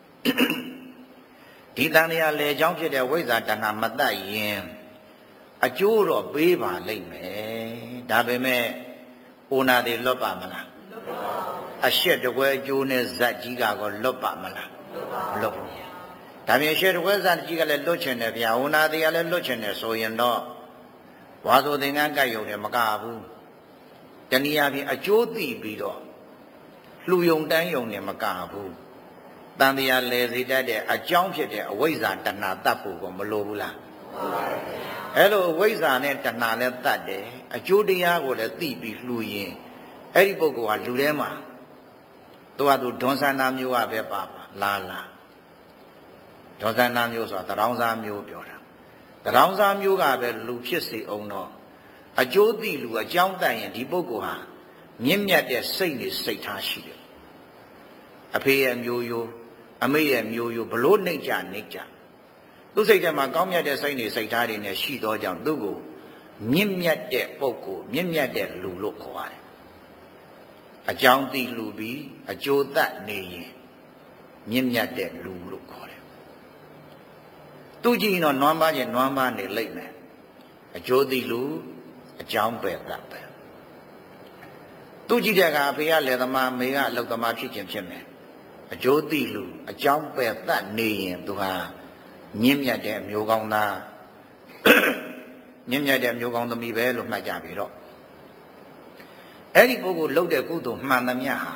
ဒီတန်တရားလေချောင်းဖြစ်တဲ့ဝိဇ္ဇာတဏှာမတတ်ရင်အကျိုးတော့ပေးပါလိမ့်မယ်ဒါပေမဲ့အိုနာတွေလွတ်ပါမလားလွတ်ပါဘူးအရှက်တကွဲအကျိုးနဲ့ဇက်ကြီးကတော့လွတ်ပါမလားလွတ်ပါဘူးလွတ်ပါဘူးဒါပြင်ရှက်တကွဲဇက်ကြီးကလည်းလွတ်ချင်တယ်ဗျာအိုနာတွေကလည်းလွတ်ချင်တယ်ဆိုရင်တော့ဝါဆိုသင်္ကန်းကြိုက်ရုံနဲ့မကဘူးတနည်းအားဖြင့်အကျိုးသိပြီးတော့လှူယုံတန်းယုံနဲ့မကဘူးတန်တရားလေစီတတ်တဲ့အကြောင်းဖြစ်တဲ့အဝိဇ္ဇာတဏှာတတ်ဖို့ကိုမလိုဘူးလားဟုတ်ပါဘူးအဲ့လိုဝိဇ္ဇာနဲ့တဏှာလည်းတတ်တယ်အကျိုးတရားကိုလည်းသိပြီးလှူရင်အဲ့ဒီပုဂ္ဂိုလ်ကလူထဲမှာသူကသူဒွန်ဆန္ဒမျိုးကပဲပါပါလာလာဒွန်ဆန္ဒမျိုးဆိုတာတရောင်းစားမျိုးပြောတာတရောင်းစားမျိုးကပဲလူဖြစ်စေအောင်တော့အကျိုးသိလူအကြောင်းတတ်ရင်ဒီပုဂ္ဂိုလ်ဟာမြင့်မြတ်တဲ့စိတ်နဲ့စိတ်ထားရှိတယ်အဖေရဲ့မျိုးရိုးအမေရဲ့မျိုးရိုးဘလို့နှိမ့်ကြနှိမ့်ကြသူစိတ်ထဲမှာကောင်းမြတ်တဲ့စိတ်နဲ့စိတ်ထားတွေနဲ့ရှိသောကြောင့်သူ့ကိုမြင့်မြတ်တဲ့ပုဂ္ဂိုလ်မြင့်မြတ်တဲ့လူလို့ခေါ်ရတယ်အကြောင်းသိလူပြီးအကျိုးတတ်နေရင်မြင့်မြတ်တဲ့လူလို့ခေါ်တယ်သူကြည့်တော့နွမ်းပါချင်းနွမ်းပါနေလိမ့်မယ်အကျိုးသိလူအကြောင်းပဲတတ်ပဲသူကြည့်တဲ့အခါအဖေကလယ်သမားမေကအလုပ်သမားဖြစ်ခြင်းဖြစ်မယ်အကျိုးသိလူအကြောင်းပဲတတ်နေရင်သူဟာမြင့်မြတ်တဲ့မျိုးကောင်းသားမြင့်မြတ်တဲ့မျိုးကောင်းသမီးပဲလို့မှတ်ကြပြီတော့အဲ့ဒီပုဂ္ဂိုလ်လှုပ်တဲ့ကုသိုလ်မှန်သမျှဟာ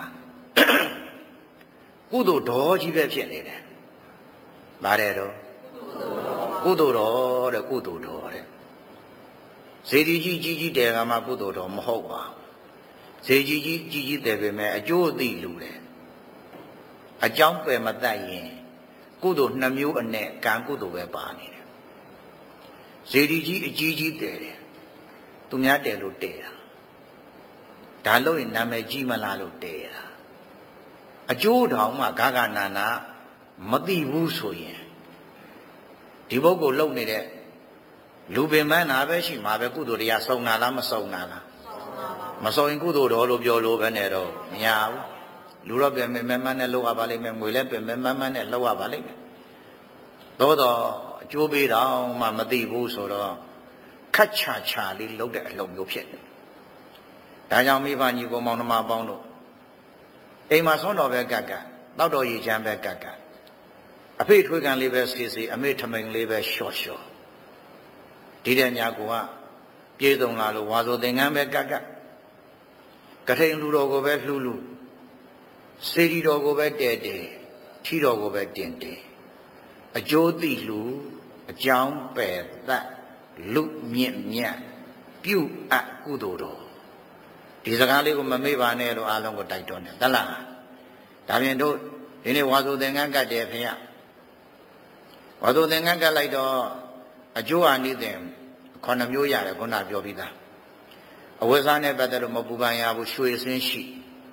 ကုသိုလ်တော်ကြီးပဲဖြစ်နေတယ်။ဘာတဲ့တော့ကုသိုလ်တော်တဲ့ကုသိုလ်တော်တဲ့ဇေဒီကြီးကြီးကြီးတယ်ကမှကုသိုလ်တော်မဟုတ်ပါဘူး။ဇေကြီးကြီးကြီးကြီးတယ်ပဲမဲ့အကျိုးအသိလူတယ်။အကြောင်းပယ်မတတ်ရင်ကုသိုလ်နှမျိုးအနဲ့ကံကုသိုလ်ပဲပါနေတယ်ဇေဒီကြီးအကြီးကြီးတည်တယ်သူများတည်လို့တည်တာဒါလို့ရင်နာမည်ကြီးမလားလို့တည်တာအကျိုးတောင်မှဂဂနာနာမသိဘူးဆိုရင်ဒီပုဂ္ဂိုလ်လုံနေတဲ့လူပင်ပန်းနာပဲရှိမှာပဲကုသိုလ်တရားစုံနာလားမစုံနာလားမစုံရင်ကုသိုလ်တော်လို့ပြောလို့ပဲနဲ့တော့မရဘူးလူတော့ပြန်မယ်မမနဲ့လောက်ရပါလိမ့်မယ်ငွေလည်းပြန်မယ်မမနဲ့လောက်ရပါလိမ့်မယ်သို့တော့အကျိုးပေးတော့မှမသိဘူးဆိုတော့ခက်ချာချာလေးလုပ်တဲ့အလုပ်မျိုးဖြစ်တယ်ဒါကြောင့်မိဘညီကိုမောင်နှမပေါင်းတို့အိမ်မှာဆွမ်းတော်ပဲကက်ကက်တောက်တော်ရည်ချမ်းပဲကက်ကက်အဖေထွေးကန်လေးပဲစီစီအမေထမိန်လေးပဲလျှော့လျှော့ဒီတဲ့ညာကိုကပြေဆုံးလာလို့ဝါဆိုသင်္ကန်းပဲကက်ကက်ကထိန်လူတော်ကိုပဲလှူလှူစေတီတော်ကိုပဲတဲတဲထီတော်ကိုပဲတင်တင်အကျိုးသိလူအကြောင်းပယ်သတ်လူမြင့်မြတ်ပြုအပ်ကုသိုလ်တော်ဒီစကားလေးကိုမမေ့ပါနဲ့လို့အားလုံးကိုတိုက်တွန်းတယ်တလားဒါပြင်တို့ဒီနေ့ဝါဆိုသင်္ကန်းကတ်တယ်ခင်ဗျဝါဆိုသင်္ကန်းကတ်လိုက်တော့အကျိုးအာနိသင်ခုနှစ်မျိုးရတယ်ခုနပြောပြီးသားအဝိဇ္ဇာနဲ့ပတ်သက်လို့မပူပန်ရဘူးရွှေစင်းရှိ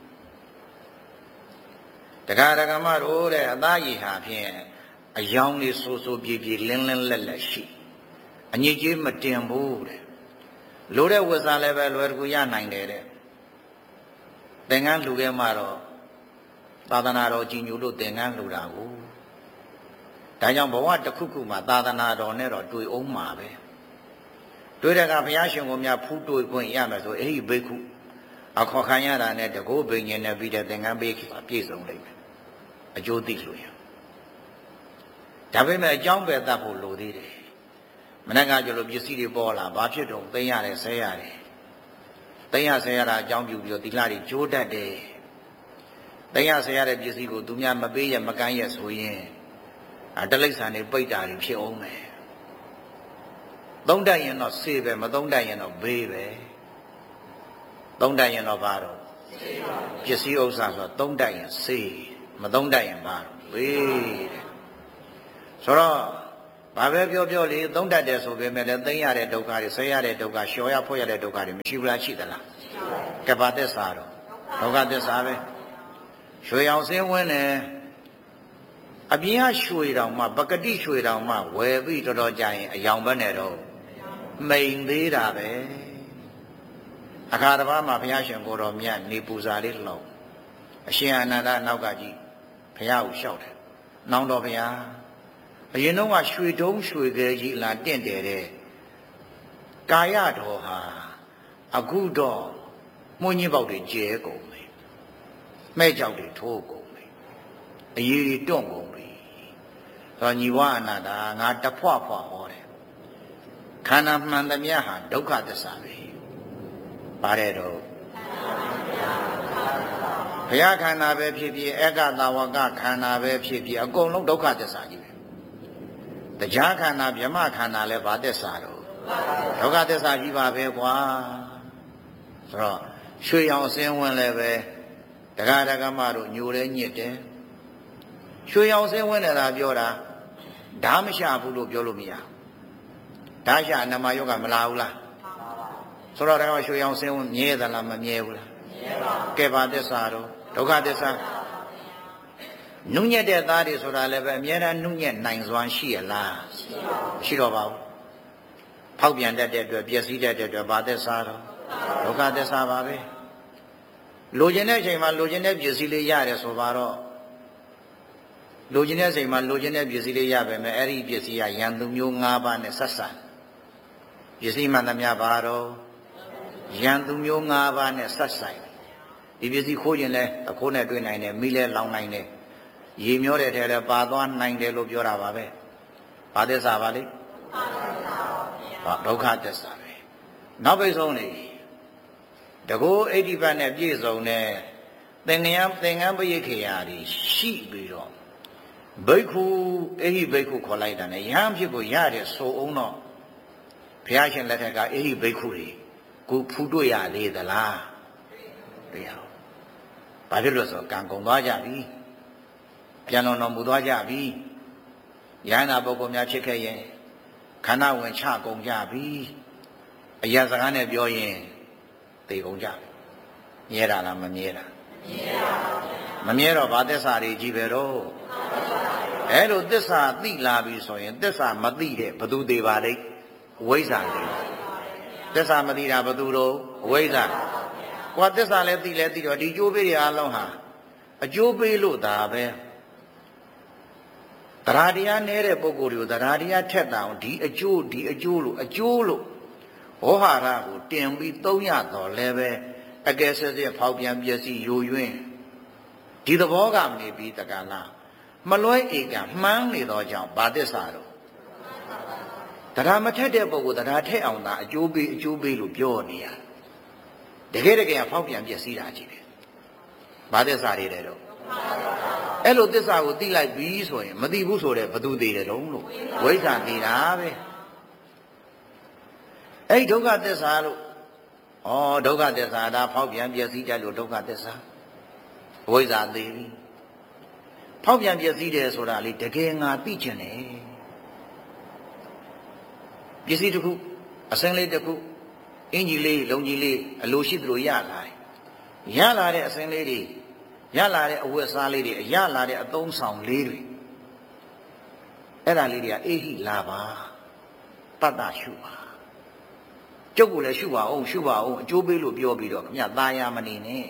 တက္ကရာကမတို့တဲ့အသားရည်ဟာဖြင့်အယောင်လေးဆိုးဆိုးပြေပြေလင်းလင်းလက်လက်ရှိအညစ်အကြေးမတင်ဘူးတဲ့လိုတဲ့ဝိဇ္ဇာလည်းပဲလွယ်တကူရနိုင်တယ်တဲ့သင်္ကန်းလှူခဲ့မှတော့သာသနာတော်ကြီးညိုလို့သင်္ကန်းလှူတာကိုဒါကြောင့်ဘဝတစ်ခုခုမှာသာသနာတော်နဲ့တော့တွေ့အောင်မှာပဲတွေ့တဲ့ကဘုရားရှင်ကိုများဖူးတွေ့ခွင့်ရမယ်ဆိုအဲ့ဒီဘိက္ခုအခေါ်ခံရတာနဲ့တကောဘိညာဉ်နဲ့ပြီးတဲ့သင်္ကန်းပေးပါပြည့်စုံလိမ့်မယ်အကျိုးသိလို့ရဒါပေမဲ့အကြောင်းပဲတတ်ဖို့လိုသေးတယ်မနေ့ကကျလို့ပစ္စည်းတွေပေါ်လာဘာဖြစ်တော့သိရတယ်ဆဲရတယ်သိရဆဲရတာအကြောင်းပြုပြီးတော့ဒီလားတွေကြိုးတတ်တယ်သိရဆဲရတဲ့ပစ္စည်းကိုသူများမပေးရမကမ်းရဆိုရင်အတလိษံတွေပိတ်တာတွေဖြစ်အောင်မယ်သုံးတတ်ရင်တော့ဆေးပဲမသုံးတတ်ရင်တော့ဘေးပဲသုံးတတ်ရင်တော့ဘာတော့ပစ္စည်းဥစ္စာဆိုတော့သုံးတတ်ရင်ဆေးမသုံးတတ်ရင်ဘာတော့ဘေးတဲ့ဆိုတော့ဘာပဲပြောပြောလေသုံးတတ်တယ်ဆိုပေမဲ့လည်းသိရတဲ့ဒုက္ခတွေဆွဲရတဲ့ဒုက္ခလျှော်ရဖွဲ့ရတဲ့ဒုက္ခတွေမရှိဘူးလားရှိသလားကဘာသစ္စာတော့ဒုက္ခသစ္စာပဲရွှေအောင်စင်းဝင်းတယ်အပြင်ကရွှေတောင်မှပကတိရွှေတောင်မှဝယ်ပြီးတော်တော်ကြာရင်အယောင်ပဲနဲ့တော့မိန်သေးတာပဲအခါတစ်ပါးမှာဘုရားရှင်ကိုတော်မြတ်နေပူဇာလေးလှောင်အရှင်အာနန္ဒနောက်ကကြည့်ဘုရားကိုလျှောက်တယ်နောင်တော်ဘုရားအရင်တော့ကရွှေတုံးရွှေခဲကြီးလာတင့်တယ်တဲ့ကာယတော်ဟာအခုတော့မွှင်းကြီးပေါက်တွေကျဲကုန်ပြီမဲ့ကြောက်တွေထိုးကုန်ပြီအရေးတွေတွန့်ကုန်ပြီဆိုညီဝအနာတာငါတဖွဖွဟောတယ်ခန္ဓာမှန်သမျှဟာဒုက္ခသစ္စာပဲပါတယ်တော့ဘုရားခန္ဓာပဲဖြစ်ဖြစ်ဧကသာဝကခန္ဓာပဲဖြစ်ဖြစ်အကုန်လုံးဒုက္ခသစ္စာကြီးပဲတရားခန္ဓာဗြဟ္မခန္ဓာလည်းဘာသစ္စာတော့ဒုက္ခသစ္စာကြီးပါပဲကွာဆိုတော့ရွှေရောင်အစင်းဝင်လည်းပဲတရားဓမ္မတို့ညိုလဲညစ်တယ်ရွှေရောင်အစင်းဝင်တယ်လားပြောတာဓာမရှာဘူးလို့ပြောလို့မရဓာရှာနမယောဂမလာဘူးလားဆိုတော့ဒါကရွှေရောင်အစင်းဝင်မြဲသလားမမြဲဘူးလားမြဲပါဘူးကဲဘာသစ္စာတော့ဒုက္ခသစ္စာနုညက်တဲ့သားတွေဆိုတာလည်းပဲအများအားနုညက်နိုင်စွမ်းရှိရလားရှိတော့ပါဘူးဖောက်ပြန်တတ်တဲ့အတွက်ပျက်စီးတတ်တဲ့အတွက်ဘာသစ္စာတော့ဒုက္ခသစ္စာပါပဲလိုချင်တဲ့အချိန်မှာလိုချင်တဲ့ပစ္စည်းလေးရတယ်ဆိုပါတော့လိုချင်တဲ့အချိန်မှာလိုချင်တဲ့ပစ္စည်းလေးရပဲမယ်အဲ့ဒီပစ္စည်းကယံသူမျိုး၅ပါးနဲ့ဆက်ဆံပစ္စည်းမှန်သမျှပါတော့ယံသူမျိုး၅ပါးနဲ့ဆက်ဆိုင်ဒီပစ္စည်းခိုးရင်လည်းအခိုးနဲ့တွေ့နိုင်တယ်မိလဲလောင်နိုင်တယ်ရေမျောတဲ့ထဲလည်းပါသွားနိုင်တယ်လို့ပြောတာပါပဲဘာသစ္စာပါလဲဒုက္ခသစ္စာပဲနောက်ပိတ်ဆုံးနေတကူအိဋ္ဌိပတ်နဲ့ပြည့်စုံတဲ့သင်္ကန်းသင်္ကန်းပရိခေယာတွေရှိပြီးတော့ဘိက္ခုအိဟိဘိက္ခုခေါ်လိုက်တာနဲ့ယဟန်ဖြစ်ကိုရတဲ့ဆိုအောင်တော့ဘုရားရှင်လက်ထက်ကအိဟိဘိက္ခုတွေကိုဖူးတွေ့ရသေးသလားတွေ့ရအောင်ဘာဖြစ်လို့ဆိုကံကုန်သွားကြပြီပြန်လွန်တော်မူသွားကြပြီယဟန္တာပုဂ္ဂိုလ်များဖြစ်ခဲ့ရင်ခန္ဓာဝင်ချကုန်ကြပြီအရာစကားနဲ့ပြောရင်သိကုန်ကြပြီမြဲတာလားမမြဲတာမမြဲတော့ဘာသစ္စာတွေကြီးပဲတော့အဲ့လိုသစ္စာသိလာပြီဆိုရင်သစ္စာမသိတဲ့ဘသူသေးပါလိမ့်ဝိဇ္ဇာသေးသစ္စာမသိတာဘသူတော့ဝိဇ္ဇာကွာသစ္စာလည်းသိလဲသိတော့ဒီကျိုးပေးတွေအားလုံးဟာအကျိုးပေးလို့ဒါပဲတရားတရားနဲတဲ့ပုဂ္ဂိုလ်တွေကိုတရားတရားထက်တာအောင်ဒီအကျိုးဒီအကျိုးလို့အကျိုးလို့ဘောဟာရကိုတင်ပြီးသုံးရတော့လည်းပဲအကယ်စစစ်ဖောက်ပြန်ပျက်စီးယိုယွင်းဒီသဘောကနေပြီးတက္ကလာမလွဲဧကမှန်းနေတော့ကြောင့်ဘာသစ္စာတော့တရားမထက်တဲ့ပုဂ္ဂိုလ်တရားထက်အောင်သာအကျိုးပေးအကျိုးပေးလို့ပြောနေရတကယ်တကယ်ဖောက်ပြန်ပျက်စီးတာကြီးပဲဘာသစ္စာတွေတဲ့တော့အဲ့လိုသစ္စာကိုသိလိုက်ပြီဆိုရင်မသိဘူးဆိုတဲ့ဘသူသိတယ်တုံးလို့ဝိဇ္ဇာသိတာပဲအဲ့ဒုက္ခသစ္စာလို့ဩဒုက္ခသစ္စာဒါဖောက်ပြန်ပျက်စီးတယ်လို့ဒုက္ခသစ္စာဝိဇ္ဇာသိပြီဖောက်ပြန်ပျက်စီးတယ်ဆိုတာလေတကယ်ငါသိချင်တယ်ပစ္စည်းတစ်ခုအစင်းလေးတစ်ခုအင်ကြီးလေးလုံကြီးလေးအလိုရှိသလိုရလာတယ်ရလာတဲ့အစင်းလေးတွေရလာတဲ့အဝတ်စားလေးတွေရလာတဲ့အသုံးဆောင်လေးတွေအဲ့ဒါလေးတွေကအေဟိလာပါတတ္တရှုပါကျုပ်ကိုလည်းရှုပါအောင်ရှုပါအောင်အကျိုးပေးလို့ပြောပြီးတော့ခင်ဗျာသားရမနေနဲ့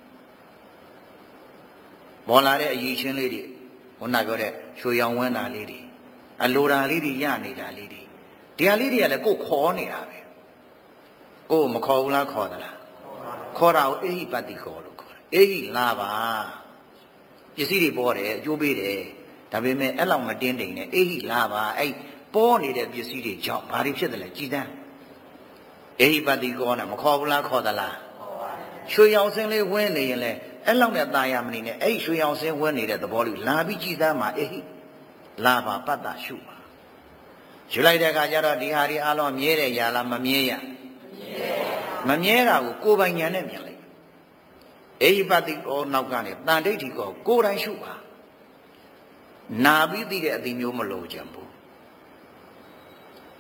ပေါ်လာတဲ့အရေးချင်းလေးတွေခုနပြောတဲ့ရွှေရောင်ဝန်းတာလေးတွေအလိုတာလေးတွေရနေတာလေးတွေဒီဟာလေးတွေကလည်းကိုယ်ခေါ်နေတာပဲကိုယ်မခေါ်ဘူးလားခေါ်သလားခေါ်တာကိုအေဟိပတ္တိခေါ်လို့ခေါ်တယ်အေဟိလာပါပစ္စည်းတွေပေါ်တယ်အကျိုးပေးတယ်ဒါပေမဲ့အဲ့လောက်မတင်းတိမ်နဲ့အေဟိလာပါအဲ့ပေါ်နေတဲ့ပစ္စည်းတွေကြောင့်ဘာတွေဖြစ်တယ်လဲကြည်တန်းအေဟိပတ္တိခေါ်တာမခေါ်ဘူးလားခေါ်သလားရွှေရောင်စင်းလေးဝင်းနေရင်လဲအဲ့လောက်နဲ့ตายရမနေနဲ့အဲ့ရွှေရောင်စင်းဝင်းနေတဲ့သဘောလေးလာပြီးကြည်တန်းမှာအေဟိလာပါပတ္တရှုပါယူလိုက်တဲ့အခါကျတော့ဒီဟာဒီအလုံးမြဲတယ်ရလားမမြဲရမမြဲတာကိုကိုယ်ပိုင်ဉာဏ်နဲ့မြင်လိုက်အေဟိပတိကောနောက်ကနေတန်ဒိဋ္ဌိကောကိုယ်တိုင်ရှုပါနာပြီးသိတဲ့အသိမျိုးမလို့ကြံဘူး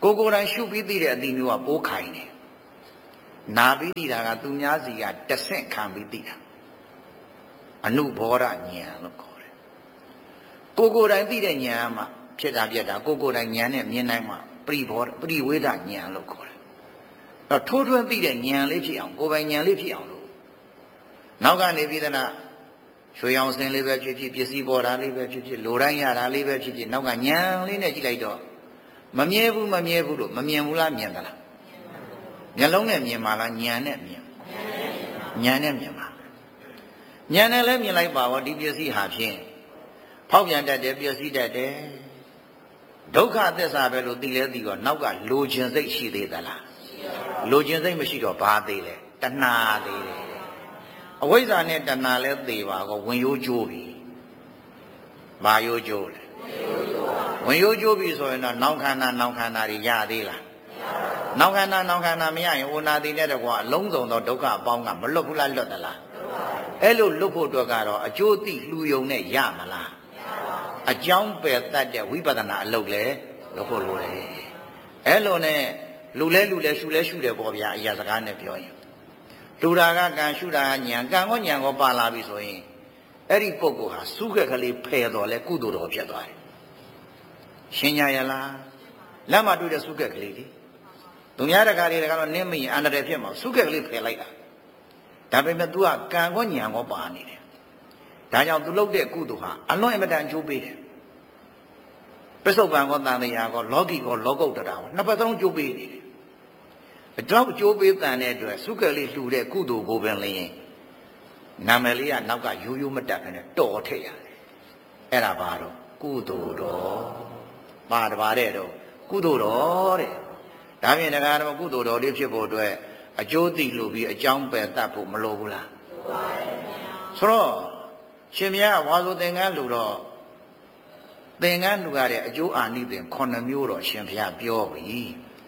ကိုကိုယ်တိုင်ရှုပြီးသိတဲ့အသိမျိုးကပိုးခိုင်တယ်နာပြီးသိတာကသူများစီကတဆင့်ခံပြီးသိတာအနုဘောဓဉာဏ်လို့ခေါ်တယ်ကိုကိုယ်တိုင်သိတဲ့ဉာဏ်မှဖြစ်တာပြက်တာကိုကိုယ်တိုင်ဉာဏ်နဲ့မြင်နိုင်မှပရိဘောဓပရိဝေဒဉာဏ်လို့ခေါ်တယ်တော့ထိုးထွင်းသိတဲ့ဉာဏ်လေးဖြစ်အောင်ကိုယ်ပိုင်ဉာဏ်လေးဖြစ်အောင်လို့နောက်ကနေပြီးသနာရွှေရောင်စင်လေးပဲဖြစ်ဖြစ်ပစ္စည်းပေါ်တာလေးပဲဖြစ်ဖြစ်လိုတိုင်းရတာလေးပဲဖြစ်ဖြစ်နောက်ကဉာဏ်လေးနဲ့ကြည့်လိုက်တော့မမြဲဘူးမမြဲဘူးလို့မမြင်ဘူးလားမြင်သလားမျက်လုံးနဲ့မြင်ပါလားဉာဏ်နဲ့မြင်ဉာဏ်နဲ့မြင်ပါဉာဏ်နဲ့လည်းမြင်လိုက်ပါဘောဒီပစ္စည်းဟာဖြင့်ဖောက်ပြန်တတ်တယ်ပျက်စီးတတ်တယ်ဒုက္ခသစ္စာပဲလို့သိလဲသိတော့နောက်ကလိုချင်စိတ်ရှိသေးသလားလိုချင်စိတ်မရှိတော့ဘာသေးလဲတဏှာသေးတယ်အဝိဇ္ဇာနဲ့တဏှာလည်းသေပါကောဝင်ရိုးကျိုးပြီဘာရိုးကျိုးလဲဝင်ရိုးကျိုးပြီဆိုရင်တော့နောက်ခန္ဓာနောက်ခန္ဓာတွေရသေးလားနောက်ခန္ဓာနောက်ခန္ဓာမရရင်ဝနာတိနဲ့တကွာအလုံးစုံသောဒုက္ခအပေါင်းကမလွတ်ဘူးလားလွတ်သလားအဲ့လိုလွတ်ဖို့အတွက်ကတော့အကျိုးသိလှူယုံနဲ့ရမလားအကြောင်းပယ်တတ်တဲ့ဝိပဿနာအလုပ်လဲလုပ်ဖို့လိုတယ်အဲ့လိုနဲ့လူလဲလူလဲရှုလဲရှုတယ်ပေါ့ဗျာအရာစကားနဲ့ပြောရင်လူတာကကံရှုတာကဉာဏ်ကံကောဉာဏ်ကောပါလာပြီဆိုရင်အဲ့ဒီပုဂ္ဂိုလ်ဟာစုခက်ကလေးဖယ်တော်လဲကုသိုလ်တော်ဖြစ်သွားတယ်ရှင်းကြရလားလက်မတွေ့တဲ့စုခက်ကလေးဒီသူများတကားတွေကတော့နင်းမရင်အန္တရာယ်ဖြစ်မှာစုခက်ကလေးဖယ်လိုက်တာဒါပေမဲ့ तू ကကံကောဉာဏ်ကောပါနေတယ်ဒါကြောင့် तू လုပ်တဲ့ကုသိုလ်ဟာအလွန်အမတန်အကျိုးပေးတယ်ပစ္စုပန်ကောတန်တရားကောလောကီကောလောကုတ္တရာကောနှစ်ပတ်သုံးကျိုးပေးနေတယ်အတော့အကျိုးပေးတန်တဲ့အတွက်စုကလေးလှူတဲ့ကုသိုလ်ကိုပင်လျင်နာမည်လေးကနောက်ကရိုးရိုးမတက်ခနဲ့တော်ထည့်ရတယ်အဲ့ဒါဘာတော့ကုသိုလ်တော်ပါတပါတဲ့တော့ကုသိုလ်တော်တဲ့ဒါဖြင့်တရားတော်ကုသိုလ်တော်လေးဖြစ်ဖို့အတွက်အကျိုးသိလို့ပြီးအကြောင်းပယ်တတ်ဖို့မလိုဘူးလားလိုပါတယ်ဗျာဆိုတော့ရှင်မြတ်ဝါဆိုသင်္ကန်းလူတော့သင်္ကန်းလူရတဲ့အကျိုးအာနိသင်ခုနှစ်မျိုးတော့ရှင်ဘုရားပြောပြီ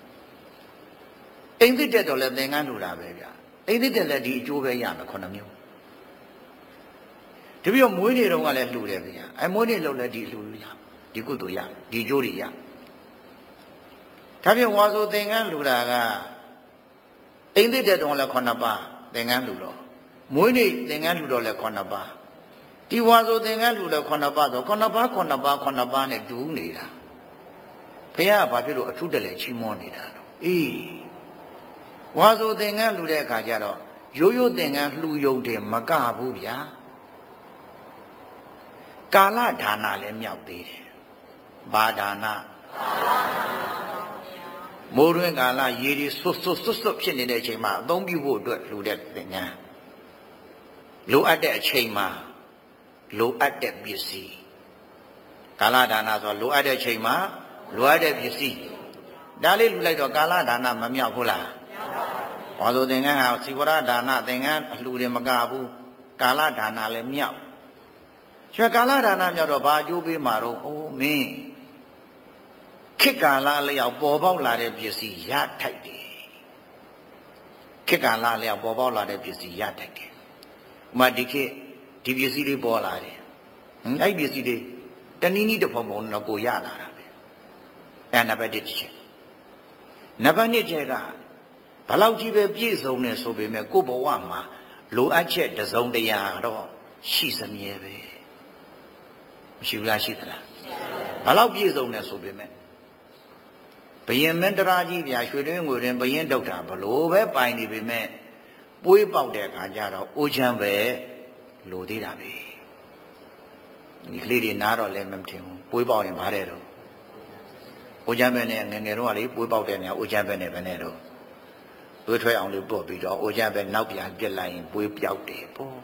အိမ်သစ်တက်တော့လည်းသင်္ကန်းလူတာပဲဗျာအိမ်သစ်တက်လည်းဒီအကျိုးပဲရမယ်ခုနှစ်မျိုးတပည့်တော်မွေးနေ့တုန်းကလည်းလှူတယ်ဗျာအဲမွေးနေ့လုံးလည်းဒီလှူရဒီကုသိုလ်ရဒီအကျိုးတွေရဒါဖြင့်ဝါဆိုသင်္ကန်းလူတာကအိမ်သစ်တက်တော့လည်းခုနှစ်ပါးသင်္ကန်းလူတော့မွေးနေ့သင်္ကန်းလူတော့လည်းခုနှစ်ပါးဒီဝါဆိုသင်္ကန်းလူလည်းခုနှစ်ပါးဆိုခုနှစ်ပါးခုနှစ်ပါးခုနှစ်ပါးနဲ့တူနေတာဘုရားကဘာဖြစ်လို့အထုတလဲချီးမွမ်းနေတာတော့အေးဝါဆိုသင်္ကန်းလူတဲ့အခါကျတော့ရိုးရိုးသင်္ကန်းလှူယုံတယ်မကဘူးဗျာကာလဒါနလည်းမြောက်သေးတယ်ဘာဒါနမိုးတွင်းကာလရေဒီဆွတ်ဆွတ်ဆွတ်ဆွတ်ဖြစ်နေတဲ့အချိန်မှာအသုံးပြုဖို့အတွက်လှူတဲ့သင်္ကန်းလိုအပ်တဲ့အချိန်မှာလိုအပ်တဲ့ပစ္စည်းကာလဒါနဆိုလိုအပ်တဲ့ချိန်မှာလိုအပ်တဲ့ပစ္စည်းဒါလေးလှူလိုက်တော့ကာလဒါနမမြောက်ဘူးလားဘာလို့သင်္ကန်းဟာစီဝရဒါနသင်္ကန်းအလှူတယ်မကဘူးကာလဒါနလည်းမြောက်ရွှေကာလဒါနမြောက်တော့ဘာအကျိုးပေးမှာတော့အိုးမင်းခေတ်ကာလလျောက်ပေါ်ပေါက်လာတဲ့ပစ္စည်းရထိုက်တယ်ခေတ်ကာလလျောက်ပေါ်ပေါက်လာတဲ့ပစ္စည်းရထိုက်တယ်ဥမာဒီခေတ်ဒီပစ္စည်းလေးပေါ်လာတယ်အဲ့ဒီပစ္စည်းလေးတနည်းနည်းတစ်ပုံပုံတော့ကိုရလာတာပဲအဲ့နံပါတ်တစ်ချက်နံပါတ်နှစ်ချက်ကဘလောက်ကြီးပဲပြည့်စုံနေဆိုပေမဲ့ကိုယ့်ဘဝမှာလိုအပ်ချက်တစ်စုံတရာတော့ရှိစမြဲပဲမရှိဘူးလားရှိသလားဘလောက်ပြည့်စုံနေဆိုပေမဲ့ဘယင်မင်းတရာကြီးဗျာရွှေတွင်းငွေတွင်ဘယင်ဒုက္ခဘလို့ပဲပိုင်နေပေမဲ့ပွေးပေါက်တဲ့အခါကျတော့အိုးချမ်းပဲလိုသေးတာပဲဒီကလေးတွေနားတော့လည်းမထင်ဘူးပွေးပေါက်ရင်ဗါတဲ့တော့အိုးချမ်းပဲနဲ့ငငယ်တော့ကလေပွေးပေါက်တဲ့နေရာအိုးချမ်းပဲနဲ့ပဲနဲ့တော့သွေးထွက်အောင်လေးပို့ပြီးတော့အိုးချမ်းပဲနောက်ပြန်ပြစ်လိုက်ရင်ပွေးပြောက်တယ်ပေါ့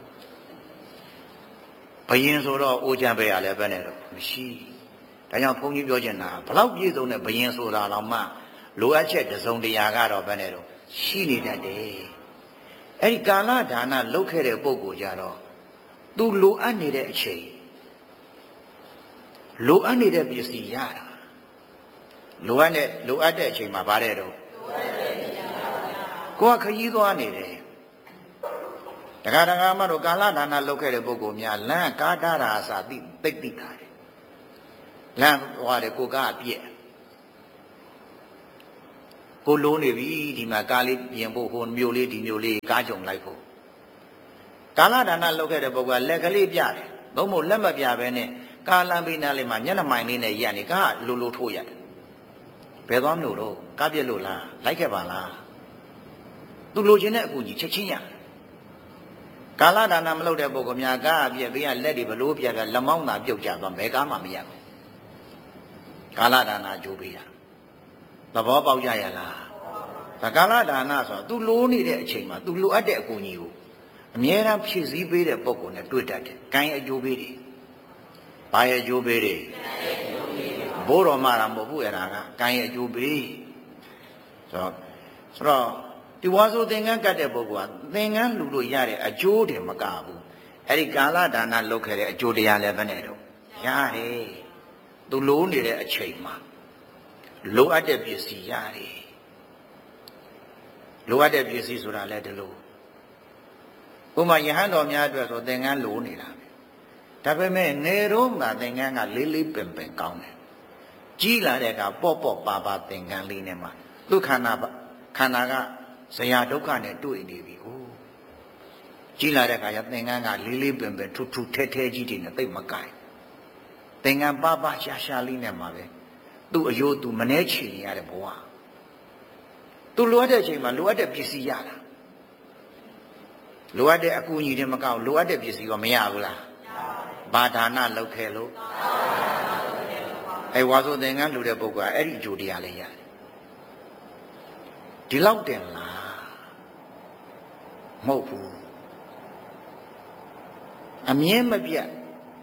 ဘယင်ဆိုတော့အိုးချမ်းပဲရလည်းပဲနဲ့တော့မရှိဒါကြောင့်ဘုန်းကြီးပြောချင်တာဘလောက်ပြည့်စုံတဲ့ဘယင်ဆိုတာတော့မှလိုအပ်ချက်တစ်စုံတရာကတော့ပဲနဲ့တော့ရှိနေတတ်တယ်အဲ့ဒီကာလဒါနလုပ်ခဲ့တဲ့ပုဂ္ဂိုလ်ကြတော့သူလိုအပ်နေတဲ့အချိန်လိုအပ်နေတဲ့ပစ္စည်းရတာလိုအပ်တဲ့လိုအပ်တဲ့အချိန်မှာဗါတဲ့တော့ကိုယ်ကခရီးသွားနေတယ်တခါတခါမှတော့ကာလဒါနလုပ်ခဲ့တဲ့ပုဂ္ဂိုလ်များလမ်းကားတာအစာသိသိသိတာတယ်လမ်းသွားတယ်ကိုကအပြည့်ကိုလိုးနေပြီဒီမှာကားလေးပြင်ဖို့ဟိုမျိုးလေးဒီမျိုးလေးကားကြုံလိုက်ဖို့ကာလဒါနလုပ်ခဲ့တဲ့ပုဂ္ဂိုလ်ကလက်ကလေးပြတယ်သို့မဟုတ်လက်မပြဘဲနဲ့ကာလမ်းပေးနားလေးမှာညနေမိုင်လေးနဲ့ရက်နေကားလိုလိုထိုးရတယ်ဘယ်သွားမလို့တော့ကားပြက်လို့လားလိုက်ခဲ့ပါလားသူလိုချင်တဲ့အကူကြီးချက်ချင်းရကာလဒါနမလုပ်တဲ့ပုဂ္ဂိုလ်များကားပြက်ဘေးကလက်တွေဘလို့ပြက်ကလက်မောင်းသာပြုတ်ကြသွားဘယ်ကားမှမရဘူးကာလဒါနကြိုးပေးတာသဘောပေါက်ကြရလားဒါကာလဒါနဆိုတော့ तू လိုးနေတဲ့အချိန်မှာ तू လိုအပ်တဲ့အကူကြီးကိုအမြဲတမ်းဖြည့်ဆည်းပေးတဲ့ပုဂ္ဂိုလ်နဲ့တွေ့တတ်တယ်။ကိုင်းအကျိုးပေးတယ်။ဘာရဲ့အကျိုးပေးတယ်။ဘိုးတော်မှတာမဟုတ်ဘူးအဲ့ဒါကကိုင်းရဲ့အကျိုးပေး။ဆိုတော့ဆိုတော့ဒီဝါဆိုသင်္ကန်းကတ်တဲ့ပုဂ္ဂိုလ်ကသင်္ကန်းလူလို့ရတဲ့အကျိုးတယ်မကဘူး။အဲ့ဒီကာလဒါနလုပ်ခဲ့တဲ့အကျိုးတရားလည်းပဲနဲ့တော့ရတယ်။ तू လိုးနေတဲ့အချိန်မှာလိုအပ်တဲ့ပစ္စည်းရတယ်လိုအပ်တဲ့ပစ္စည်းဆိုတာလည်းဒီလိုဥပမာယဟန်တော်များအတွက်ဆိုသင်္ကန်းလိုနေတာပဲဒါပေမဲ့ငယ်တော့မှသင်္ကန်းကလေးလေးပင်ပင်ကောင်းတယ်ကြီးလာတဲ့အခါပေါ့ပေါ့ပါပါသင်္ကန်းလေးနဲ့မှသူ့ခန္ဓာခန္ဓာကဇရာဒုက္ခနဲ့တွေ့နေပြီကိုကြီးလာတဲ့အခါကျသင်္ကန်းကလေးလေးပင်ပင်ထူထူထဲထဲကြီးတွေနဲ့သိပ်မကိုင်သင်္ကန်းပါပါရှာရှာလေးနဲ့မှပဲသူ့အယိုးသူမနှဲချီနေရတဲ့ဘဝသူလိုအပ်တဲ့အချိန်မှာလိုအပ်တဲ့ပစ္စည်းရတာလိုအပ်တဲ့အကူအညီတွေမကောက်လိုအပ်တဲ့ပစ္စည်းကမရဘူးလားဘာဒါနလုပ်ခဲ့လို့အဲဝါဆိုသင်္ကန်းလူတဲ့ပုဂ္ဂိုလ်ကအဲ့ဒီအကျိုးတရားလေးရတယ်ဒီလောက်တင်လားမဟုတ်ဘူးအမြင်မပြတ်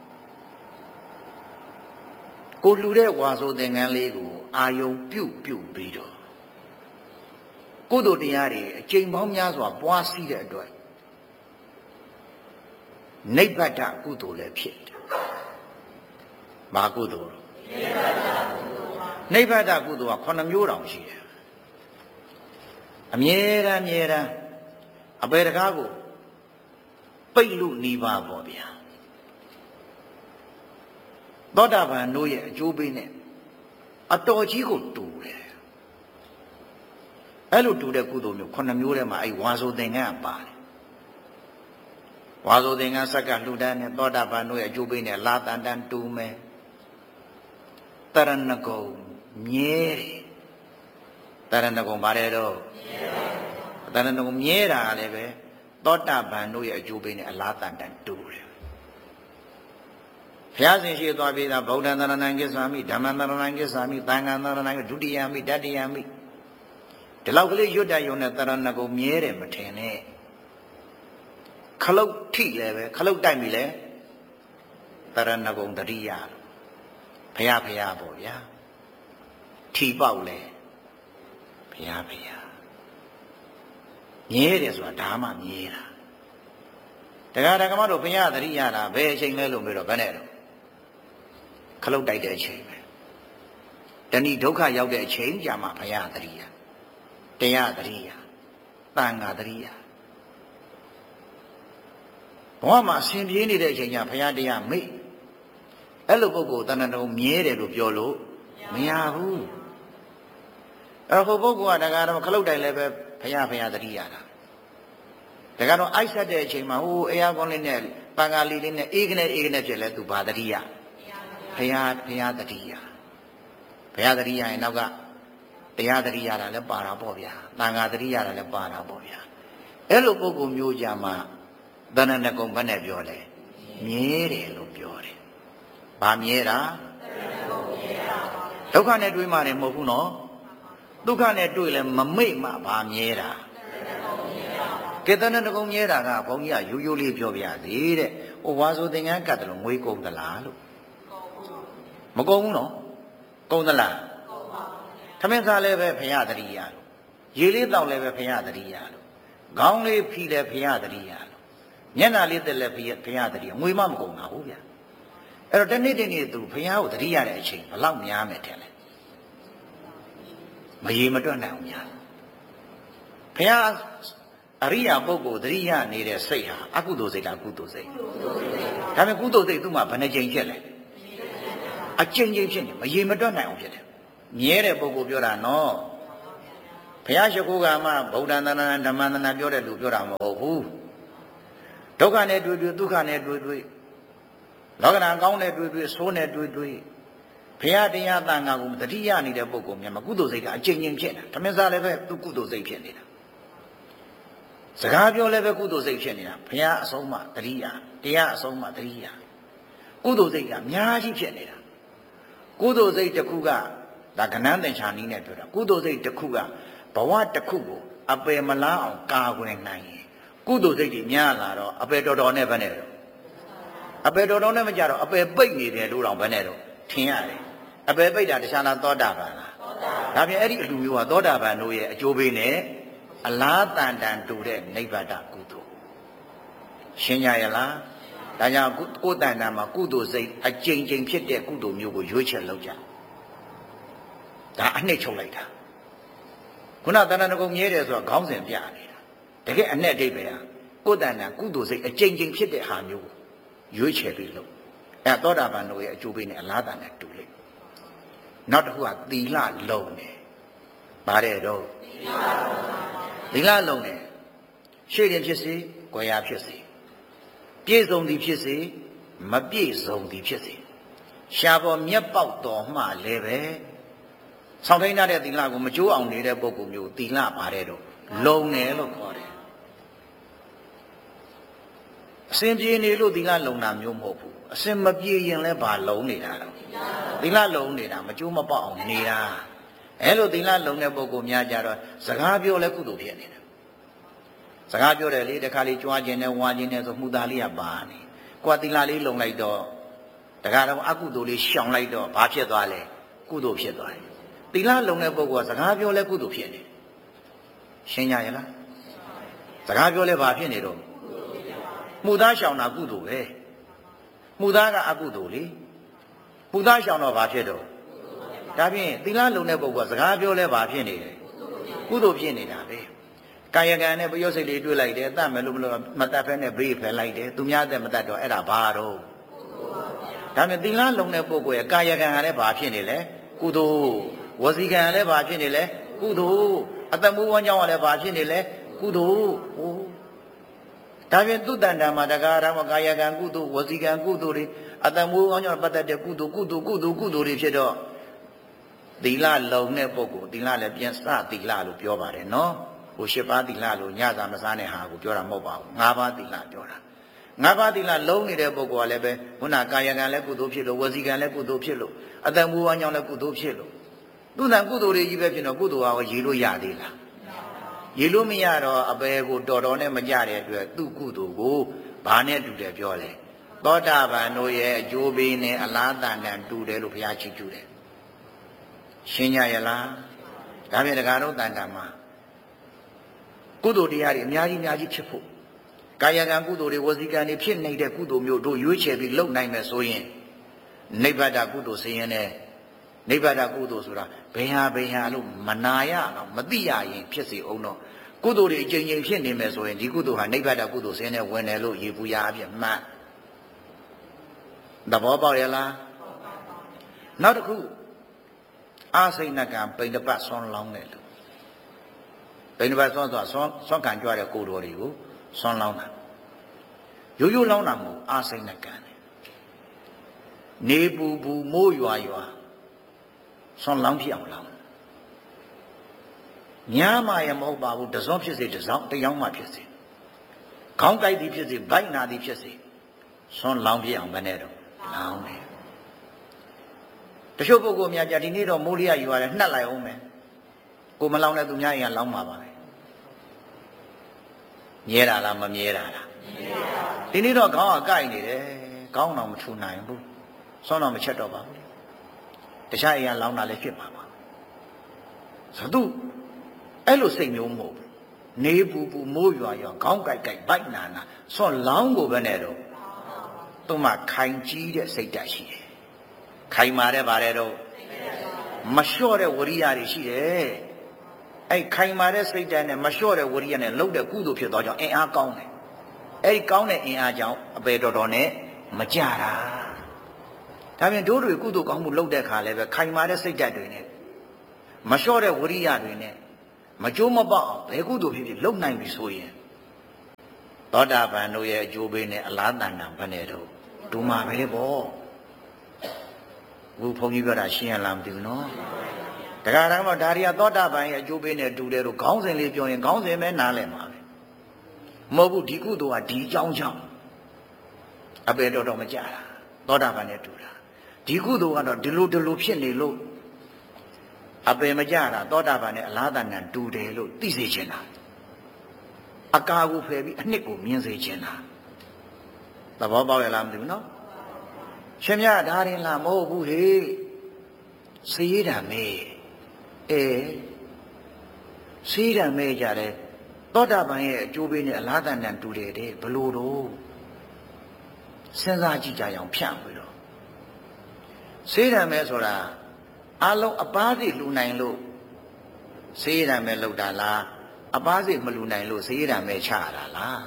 ကိုလှူတဲ့ဝါဆိုသင်္ကန်းလေးကိုအာယုံပြုတ်ပြုတ်ပြီးတော့ကုသိုလ်တရားတွေအကျင့်ပေါင်းများစွာပွားစီးတဲ့အတွက်နိဗ္ဗတကုသိုလ်လည်းဖြစ်တယ်။ဘာကုသိုလ်လဲ။နိဗ္ဗတကုသိုလ်ကခုနှစ်မျိုးတောင်ရှိတယ်။အမြဲတမ်းအမြဲတမ်းအပေတကားကိုပိတ်လို့နေပါပေါ့ဗျာ။သောတာပန်တို့ရဲ့အကျိုးပေးနဲ့အတော်ကြီးကိုတူတယ်အဲ့လိုတူတဲ့ကုသိုလ်မျိုးခုနှစ်မျိုးထဲမှာအဲ့ဝါဆိုသင်္ကန်းကပါတယ်ဝါဆိုသင်္ကန်းဆက်ကလှူဒန်းနဲ့သောတာပန်တို့ရဲ့အကျိုးပေးနဲ့လာတန်တန်တူမယ်တရဏဂုံမြဲတယ်တရဏဂုံပါတယ်တော့တရဏဂုံမြဲတာလည်းပဲသောတာပန်တို့ရဲ့အကျိုးပေးနဲ့အလားတန်တန်တူတယ်ဘုရားရှင်ရှိသွားပြီးသားဗုဒ္ဓံသရဏံကိစ္ဆာမိဓမ္မံသရဏံကိစ္ဆာမိသံဃံသရဏံဒုတိယမိတတိယမိဒီလောက်ကလေးရွတ်တယုံနဲ့တရဏဂုံမြဲတယ်မထင်နဲ့ခလုတ်ထိလည်းပဲခလုတ်တိုက်ပြီလေတရဏဂုံတတိယဘုရားဘုရားပေါ့ဗျာထီပေါက်လေဘုရားဘုရားမြဲတယ်ဆိုတာဒါမှမြဲတာတရားဓမ္မတို့ဘုရားတတိယတာဘယ်အချိန်လဲလို့ပြောတော့ဘယ်နဲ့တော့ခလုတ်တိုက်တဲ့အချိန်ပဲတဏှိဒုက္ခရောက်တဲ့အချိန်ကြာမှဘုရားတတိယတရားတရိယာတန်ခါတရိယာဘဝမှာအစဉ်ပြေးနေတဲ့အချိန်ကျဘုရားတရားမိတ်အဲ့လိုပုဂ္ဂိုလ်တဏ္ဍာတုံမြဲတယ်လို့ပြောလို့မရဘူးအဲ့ဟိုပုဂ္ဂိုလ်ကတကားတော့ခလုတ်တိုင်လည်းပဲဘုရားဘုရားတရိယာတာတကားတော့အိုက်ဆက်တဲ့အချိန်မှာဟိုအေယာကွန်လေးနဲ့ပန်ကာလီလေးနဲ့အေးကနေအေးကနေဖြစ်လဲသူဘာတရိယာဘုရားဘုရားတရိယာဘုရားတရိယာရင်နောက်ကတရားတရိယာတာလည်းပါတာပေါ့ဗျာတန်ခါတရိယာတာလည်းပါတာပေါ့ဗျာအဲ့လိုပုဂ္ဂိုလ်မျိုးကြမှာတဏ္ဍနကုံဘယ်နဲ့ပြောလဲမြဲတယ်လို့ပြောတယ်ဘာမြဲတာဒုက္ခနဲ့တွေ့မှလည်းမဟုတ်ဘူးနော်ဒုက္ခနဲ့တွေ့လဲမမိတ်မှဘာမြဲတာကဲတဏ္ဍနကုံမြဲတာကဘုန်းကြီးကရိုးရိုးလေးပြောပြသေးတဲ့ဟိုဝါဆိုသင်္ကန်းကတ်တယ်လို့ငွေကုန်သလားလို့မကုန်ဘူးနော်ကုန်သလားသမင်းစားလည်းပဲဘုရားတရိယာလို့ရေလေးတောက်လည်းပဲဘုရားတရိယာလို့ခေါင်းလေးဖြီးလည်းဘုရားတရိယာလို့မျက်နှာလေးတက်လည်းဘုရားတရိယာငွေမမကုန်တာဟုတ်ဗျာအဲ့တော့တနေ့တနေ့သူဘုရားကိုတရိယာတဲ့အချိန်ဘလောက်များမယ်တဲ့လဲမရေမတွက်နိုင်အောင်များဘုရားအရိယာပုဂ္ဂိုလ်တရိယာနေတဲ့စိတ်ဟာအကုသိုလ်စိတ်လားကုသိုလ်စိတ်ဒါပေမဲ့ကုသိုလ်စိတ်သူ့မှာဘယ်နှကြိမ်ဖြစ်လဲအကြိမ်ကြိမ်ဖြစ်နေမရေမတွက်နိုင်အောင်ဖြစ်တယ်မြဲတဲ့ပုဂ္ဂိုလ်ပြောတာနော်ဘုရားရှိခိုးကမှဗုဒ္ဓံသနာဓမ္မသနာပြောတဲ့လူပြောတာမဟုတ်ဘူးဒုက္ခနဲ့တွေ့တွေ့ဒုက္ခနဲ့တွေ့တွေ့လောကဓာတ်ကောင်းနဲ့တွေ့တွေ့ဆိုးနဲ့တွေ့တွေ့ဘုရားတရားသံဃာကိုတတိယနေတဲ့ပုဂ္ဂိုလ်များမှာကုသိုလ်စိတ်ကအကျဉ်းချင်းဖြစ်နေတာဓမ္မစလည်းပဲသူကုသိုလ်စိတ်ဖြစ်နေတာစကားပြောလည်းပဲကုသိုလ်စိတ်ဖြစ်နေတာဘုရားအဆုံးမှတတိယတရားအဆုံးမှတတိယကုသိုလ်စိတ်ကအများကြီးဖြစ်နေတာကုသိုလ်စိတ်တစ်ခုကဒါကဏ္ဍသင်္ချာနည်းနဲ့ပြောတာကုသိုလ်စိတ်တစ်ခုကဘဝတစ်ခုကိုအပယ်မလားအောင်ကာကွယ်နိုင်ရင်ကုသိုလ်စိတ်တွေများလာတော့အပယ်တော်တော်နဲ့ဘယ်နဲ့တော့အပယ်တော်တော်နဲ့မကြတော့အပယ်ပိတ်နေတယ်လို့တော့ဘယ်နဲ့တော့ထင်ရတယ်အပယ်ပိတ်တာတခြားလားသောတာပန်လားဒါပြင်အဲ့ဒီအလူမျိုးကသောတာပန်တို့ရဲ့အကျိုးပေးနဲ့အလားတန်တန်တူတဲ့နိဗ္ဗာန်ကုသိုလ်ရှင်းကြရလားဒါကြောင့်ကိုယ်တန်တန်မှာကုသိုလ်စိတ်အကျဉ်းချင်းဖြစ်တဲ့ကုသိုလ်မျိုးကိုရွေးချယ်လုပ်ကြဒါအနှစ်ချုပ်လိုက်တာခုနတဏ္ဍကုံမြဲတယ်ဆိုတာခေါင်းစဉ်ပြနေတာတကယ်အနဲ့အဓိပ္ပာယ်ကကိုယ်တန်တန်ကုသိုလ်စိတ်အကျဉ်းချင်းဖြစ်တဲ့ဟာမျိုးကိုရွေးချယ်ပြီးလုပ်အဲသောတာပန်တို့ရဲ့အကျိုးပေးနဲ့အလားတန်နဲ့တူလိမ့်နောက်တစ်ခုကသီလလုံတယ်ဗါတဲ့တော့သီလလုံတယ်ရှေ့ရင်ဖြစ်စေကိုယ်ရာဖြစ်စေပြည့်စုံသည်ဖြစ်စေမပြည့်စုံသည်ဖြစ်စေရှားပေါ်မျက်ပေါက်တော်မှလည်းပဲဆောင်းထိန်တဲ့သီလကိုမကြိုးအောင်နေတဲ့ပုဂ္ဂိုလ်မျိုးသီလဗါတဲ့တော့လုံတယ်လို့ခေါ်တယ်အစဉ်ပြေနေလို့သီလလုံတာမျိုးမဟုတ်ဘူးအစဉ်မပြေရင်လည်းဗာလုံနေတာတော့သီလလုံနေတာမကြိုးမပေါက်အောင်နေတာအဲလိုသီလလုံတဲ့ပုဂ္ဂိုလ်များကြတော့စကားပြောလဲကုသိုလ်ဖြစ်နေတယ်စကားပြောတယ်လေတခါလေးကြွားခြင်းနဲ့ဝါခြင်းနဲ့ဆိုမှုသားလေးကပါနေကိုယ်သီလလေးလုံလိုက်တော့တခါတော့အကုသိုလ်လေးရှောင်လိုက်တော့ဘာဖြစ်သွားလဲကုသိုလ်ဖြစ်သွားတယ်သီလလုံတဲ့ပုဂ္ဂိုလ်ကစကားပြောလဲကုသိုလ်ဖြစ်နေရှင်းကြရလားစကားပြောလဲဘာဖြစ်နေတော့မှုသားရှောင်တာကုသိုလ်ပဲမှုသားကအကုသိုလ်လေမှုသားရှောင်တော့ဘာဖြစ်တော့ဒါဖြင့်သီလလုံတဲ့ပုဂ္ဂိုလ်ကစကားပြောလဲဘာဖြစ်နေလဲကုသိုလ်ဖြစ်နေတာပဲကာယကံနဲ့ပယောစိတ်လေးတွေ့လိုက်တယ်တတ်မယ်လို့မလို့မတတ်ဖဲနဲ့ဘေးဖယ်လိုက်တယ်သူများတဲ့မတတ်တော့အဲ့ဒါဘာတော့ဒါဖြင့်သီလလုံတဲ့ပုဂ္ဂိုလ်ရဲ့ကာယကံကလည်းဘာဖြစ်နေလဲကုသိုလ်ဝစီကံကလည်းဘာဖြစ်နေလဲကုသိုလ်အတ္တမူဝမ်းကြောင်းကလည်းဘာဖြစ်နေလဲကုသိုလ်ဟိုဒါဖြင့်သူတန်တံမှာတကားရမကာယကံကုသိုလ်ဝစီကံကုသိုလ်တွေအတ္တမူဝမ်းကြောင်းပတ်သက်တဲ့ကုသိုလ်ကုသိုလ်ကုသိုလ်ကုသိုလ်တွေဖြစ်တော့သီလလုံတဲ့ပုဂ္ဂိုလ်သီလလည်းပြန်စသီလလို့ပြောပါတယ်နော်ဟိုရှစ်ပါးသီလလို့ညစာမစားတဲ့ဟာကိုပြောတာမဟုတ်ပါဘူးငါးပါးသီလပြောတာငါးပါးသီလလုံးနေတဲ့ပုဂ္ဂိုလ်ကလည်းပဲခုနကာယကံလည်းကုသိုလ်ဖြစ်လို့ဝစီကံလည်းကုသိုလ်ဖြစ်လို့အတ္တမူဝမ်းကြောင်းလည်းကုသိုလ်ဖြစ်လို့သူတန်ကုသိုလ်တွေကြီးပဲဖြစ်တော့ကုသိုလ်ဟာရေလို့ရသေးလားရေလို့မရတော့အပေကိုတော်တော်နဲ့မကြတဲ့အတွက်သူ့ကုသိုလ်ကိုဘာနဲ့တူတယ်ပြောလဲသောတာပန်တို့ရဲ့အကျိုးပေးနဲ့အလားတန်တန်တူတယ်လို့ဘုရားချီးကျူးတယ်ရှင်းကြရလားဒါဖြင့်တရားတော်တန်တန်မှာကုသိုလ်တရားတွေအများကြီးအများကြီးဖြစ်ဖို့ကာယကံကုသိုလ်တွေဝစီကံတွေဖြစ်နေတဲ့ကုသိုလ်မျိုးတို့ရွေးချယ်ပြီးလုပ်နိုင်မယ်ဆိုရင်နိဗ္ဗာန်ကုသိုလ်ဆင်းရဲနဲ့နိဗ္ဗာန်ကုသိုလ်ဆိုတာဘယ်ဟာဘယ်ဟာလို့မနာရအောင်မသိရရင်ဖြစ်စီအောင်တော့ကုသိုလ်တွေအကျဉ်းချင်းဖြစ်နေမယ်ဆိုရင်ဒီကုသိုလ်ဟာနိဗ္ဗာန်ကုသိုလ်ဆင်းရဲဝင်တယ်လို့ရေပူရာအဖြစ်မှတ်သဘောပေါက်ရလားနောက်တစ်ခုအာစိဏကံပိဋကပတ်ဆွမ်းလောင်းတယ်လို့ပိဋကပတ်ဆွမ်းဆိုတာဆွမ်းဆွမ်းခံကြွတဲ့ကိုယ်တော်တွေကိုဆွမ်းလောင်းတာရိုးရိုးလောင်းတာမဟုတ်အာစိဏကံနေပူပူမိုးရွာရွာဆွမ်းလောင်းဖြစ်အောင်လောင်းညာမှရမဟုတ်ပါဘူးတစောဖြစ်စေတစောင်းတယောင်းမှဖြစ်စေခေါင်းကိုက်သည်ဖြစ်စေဗိုက်နာသည်ဖြစ်စေဆွမ်းလောင်းဖြစ်အောင်ဘယ်နဲ့တော့လောင်းတယ်တချို့ပုဂ္ဂိုလ်များကြဒီနေ့တော့မိုးလျရွာတယ်နှက်လိုက်အောင်မယ်ကိုမလောင်းတဲ့သူများရင်လောင်းပါပါပဲမြဲတာလားမမြဲတာလားဒီနေ့တော့ခေါင်းကကိုက်နေတယ်ခေါင်းတော့မထူနိုင်ဘူးဆွမ်းတော့မချက်တော့ပါဘူးတခြားအရာလောင်းတာလည်းဖြစ်ပါပါဆိုသူအဲ့လိုစိတ်မျိုးမဟုတ်ဘူးနေပူပူမိုးရွာရွာခေါင်းကိုက်ကိုက်ဗိုက်နာနာဆွမ်းလောင်းကိုပဲနဲ့တော့သူ့မှာခိုင်ကြီးတဲ့စိတ်ဓာတ်ရှိတယ်ခိုင်မာတဲ့ဗါတဲ့တော့မလျှော့တဲ့ဝရိယတွေရှိတယ်အဲ့ခိုင်မာတဲ့စိတ်ဓာတ်နဲ့မလျှော့တဲ့ဝရိယနဲ့လှုပ်တဲ့ကုသိုလ်ဖြစ်သွားကြောင်းအင်အားကောင်းတယ်အဲ့ဒီကောင်းတဲ့အင်အားကြောင့်အပေတော်တော်နဲ့မကြတာဒါပြင်တို့တွေကုသိုလ်ကောင်းမှုလှုပ်တဲ့ခါလည်းပဲခိုင်မာတဲ့စိတ်ဓာတ်တွေနဲ့မလျှော့တဲ့ဝရိယတွေနဲ့မကြိုးမပေါက်ဘယ်ကုသိုလ်ဖြစ်ဖြစ်လုံနိုင်ပြီဆိုရင်သောတာပန်တို့ရဲ့အကျိုးပေးနဲ့အလားတန်တန်ဘယ်နဲ့တော့ဒုမာပဲပေါ့ဘုဘုန်းကြီးပြောတာရှင်းရလားမသိဘူးနော်တရားတော်မှာဒါရီကသောတာပန်ရဲ့အကျိုးပေးနဲ့တူတယ်လို့ခေါင်းစဉ်လေးပြောရင်ခေါင်းစဉ်ပဲနားလည်မှာပဲမဟုတ်ဘူးဒီကုသိုလ်ကဒီအကြောင်းကြောင့်အပေတော်တော်မကြတာသောတာပန်နဲ့တူတာဒီကုသိုလ်ကတော့ဒီလိုဒီလိုဖြစ်နေလို့အပေမကြတာသောတာပန်နဲ့အလားတန်တန်တူတယ်လို့သိစေချင်တာအကာကိုဖယ်ပြီးအနှစ်ကိုမြင်စေချင်တာသဘောပေါက်ရလားမသိဘူးနော်ရှင်မြတ်ဒါရင်လားမဟုတ်ဘူးဟေ့စေးတာမဲအဲစေးတာမဲကြတယ်သောတာပန်ရဲ့အကျိုးပေးနဲ့အလားတန်တန်တူတယ်တဲ့ဘလို့တော့စဉ်းစားကြည့်ကြရအောင်ဖြန့်ပြီးတော့စေးတာမဲဆိုတာအလုံးအပားစီလူနိုင်လို့စေးတာမဲလောက်တာလားအပားစီမလူနိုင်လို့စေးတာမဲချတာလား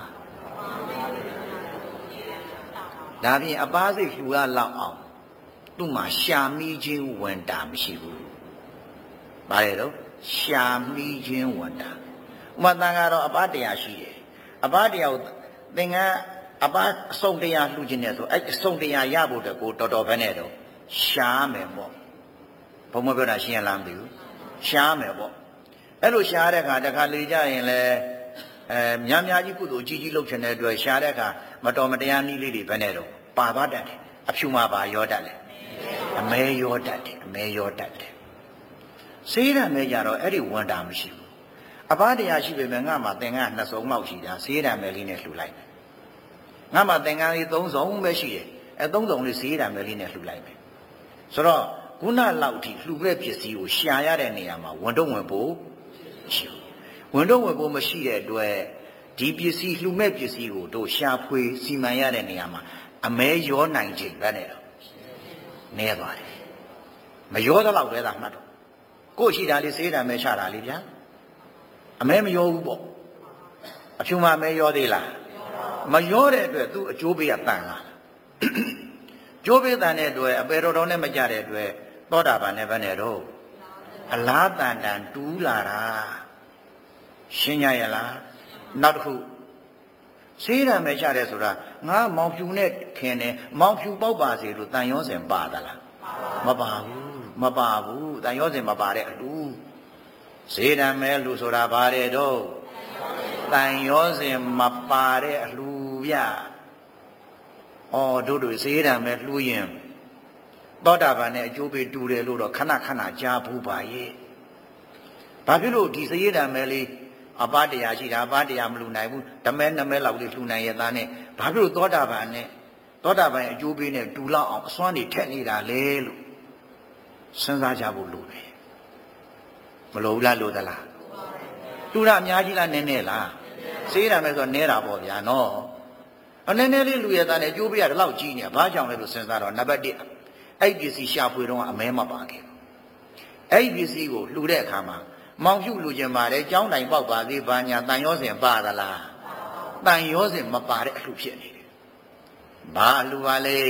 ဒါဖြင့်အပားစိတ်လှူရလောက်အောင်သူ့မှာရှာမိခြင်းဝန်တာမရှိဘူး။ဘာလဲတော့ရှာမိခြင်းဝန်တာ။ဥမာတန်ကတော့အပားတရားရှိတယ်။အပားတရားကိုသင်္ကန်းအပားအစုံတရားလှူခြင်းနဲ့ဆိုအဲ့အစုံတရားရဖို့တကိုတော်တော်ပဲနဲ့တော့ရှားမယ်ပေါ့။ဘုံမပြောတာရှင်းရလားမသိဘူး။ရှားမယ်ပေါ့။အဲ့လိုရှားတဲ့အခါတခါလေကြရင်လဲအဲများများကြီးကုသိုလ်ကြီးကြီးလုပ်ချင်တဲ့အတွက်ရှားတဲ့အခါမတော်မတရားနည်းလေးတွေပဲနဲ့တော့ပါသွားတတ်တယ်အဖြူမှာပါရောတတ်တယ်အမဲရောတတ်တယ်အမဲရောတတ်တယ်စေးရမဲကြတော့အဲ့ဒီဝန်တာမရှိဘူးအပားတရားရှိပေမဲ့ငါမှသင်္ကန်းနှစ်စုံမောက်ရှိတာစေးရမဲလေးနဲ့လှူလိုက်ငါမှသင်္ကန်းလေးသုံးစုံပဲရှိတယ်အဲသုံးစုံလေးစေးရမဲလေးနဲ့လှူလိုက်ပဲဆိုတော့ခုနလောက်ထိလှူတဲ့ပစ္စည်းကိုရှာရတဲ့နေရာမှာဝန်တော့ဝင်ဖို့ရှိဘူးဝန်တော့ဝင်ဖို့မရှိတဲ့အတွက်ဒီပစ္စည်းလှူမဲ့ပစ္စည်းကိုတို့ရှာဖွေစီမံရတဲ့နေရာမှာအမဲရောနိုင်ခြင်းပဲနဲ့တော့နေသွားတယ်မရောတော့ပဲသာမှတ်တော့ကို့ရှိတာလေးစေးတာမဲချတာလေးဗျာအမဲမရောဘူးပေါ့အဖြူမမဲရောသေးလားမရောတဲ့အတွက်သူ့အကျိုးပေးကတန်လာကျိုးပေးတန်တဲ့အတွက်အပေတော်တော်နဲ့မကြတဲ့အတွက်သောတာပန်နဲ့ပဲနဲ့တော့အလားတန်တန်တူးလာတာရှင်းရရလားနောက်တစ်ခုစေးရမယ်ချတယ်ဆိုတာငါမောင်ဖြူနဲ့ခင်တယ်မောင်ဖြူပေါက်ပါစေလို့တန်ရောစင်ပါသလားမပါဘူးမပါဘူးတန်ရောစင်မပါတဲ့အလူစေးရမယ်လူဆိုတာဘာတဲ့တော့တန်ရောစင်မပါတဲ့အလူဗျဩတို့တို့စေးရမယ်လှူရင်သောတာပန်နဲ့အကျိုးပေးတူတယ်လို့တော့ခဏခဏကြားဘူးပါရဲ့ဘာဖြစ်လို့ဒီစေးရမယ်လေးအပားတရားရှိတာအပားတရားမလူနိုင်ဘူးဓမဲနမဲလောက်လေးလှူနိုင်ရသားနဲ့ဘာဖြစ်လို့သောတာပန်နဲ့သောတာပန်အကျိုးပေးနဲ့တူလောက်အောင်အစွမ်းတွေထက်နေတာလေလို့စဉ်းစားကြဖို့လိုတယ်မလိုဘူးလားလိုသလားတူတာအများကြီးလားနည်းနည်းလားစေးရမယ်ဆိုတော့နည်းတာပေါ့ဗျာနော်အနည်းနည်းလေးလူရသားနဲ့အကျိုးပေးရတော့ကြီးနေဘာကြောင့်လဲလို့စဉ်းစားတော့နံပါတ်တစ်အဲ့ဒီပစ္စည်းရှာဖွေတော့အမဲမပါခဲ့အဲ့ဒီပစ္စည်းကိုလှူတဲ့အခါမှာမောင်ဖြူလူကျင်ပါတယ်ကြောင်းတိုင်ပေါက်ပါသေးဘာညာတန်ရောစင်ပါသလားတန်ရောစင်မပါတဲ့အလှဖြစ်နေတယ်ဘာအလှပါလဲ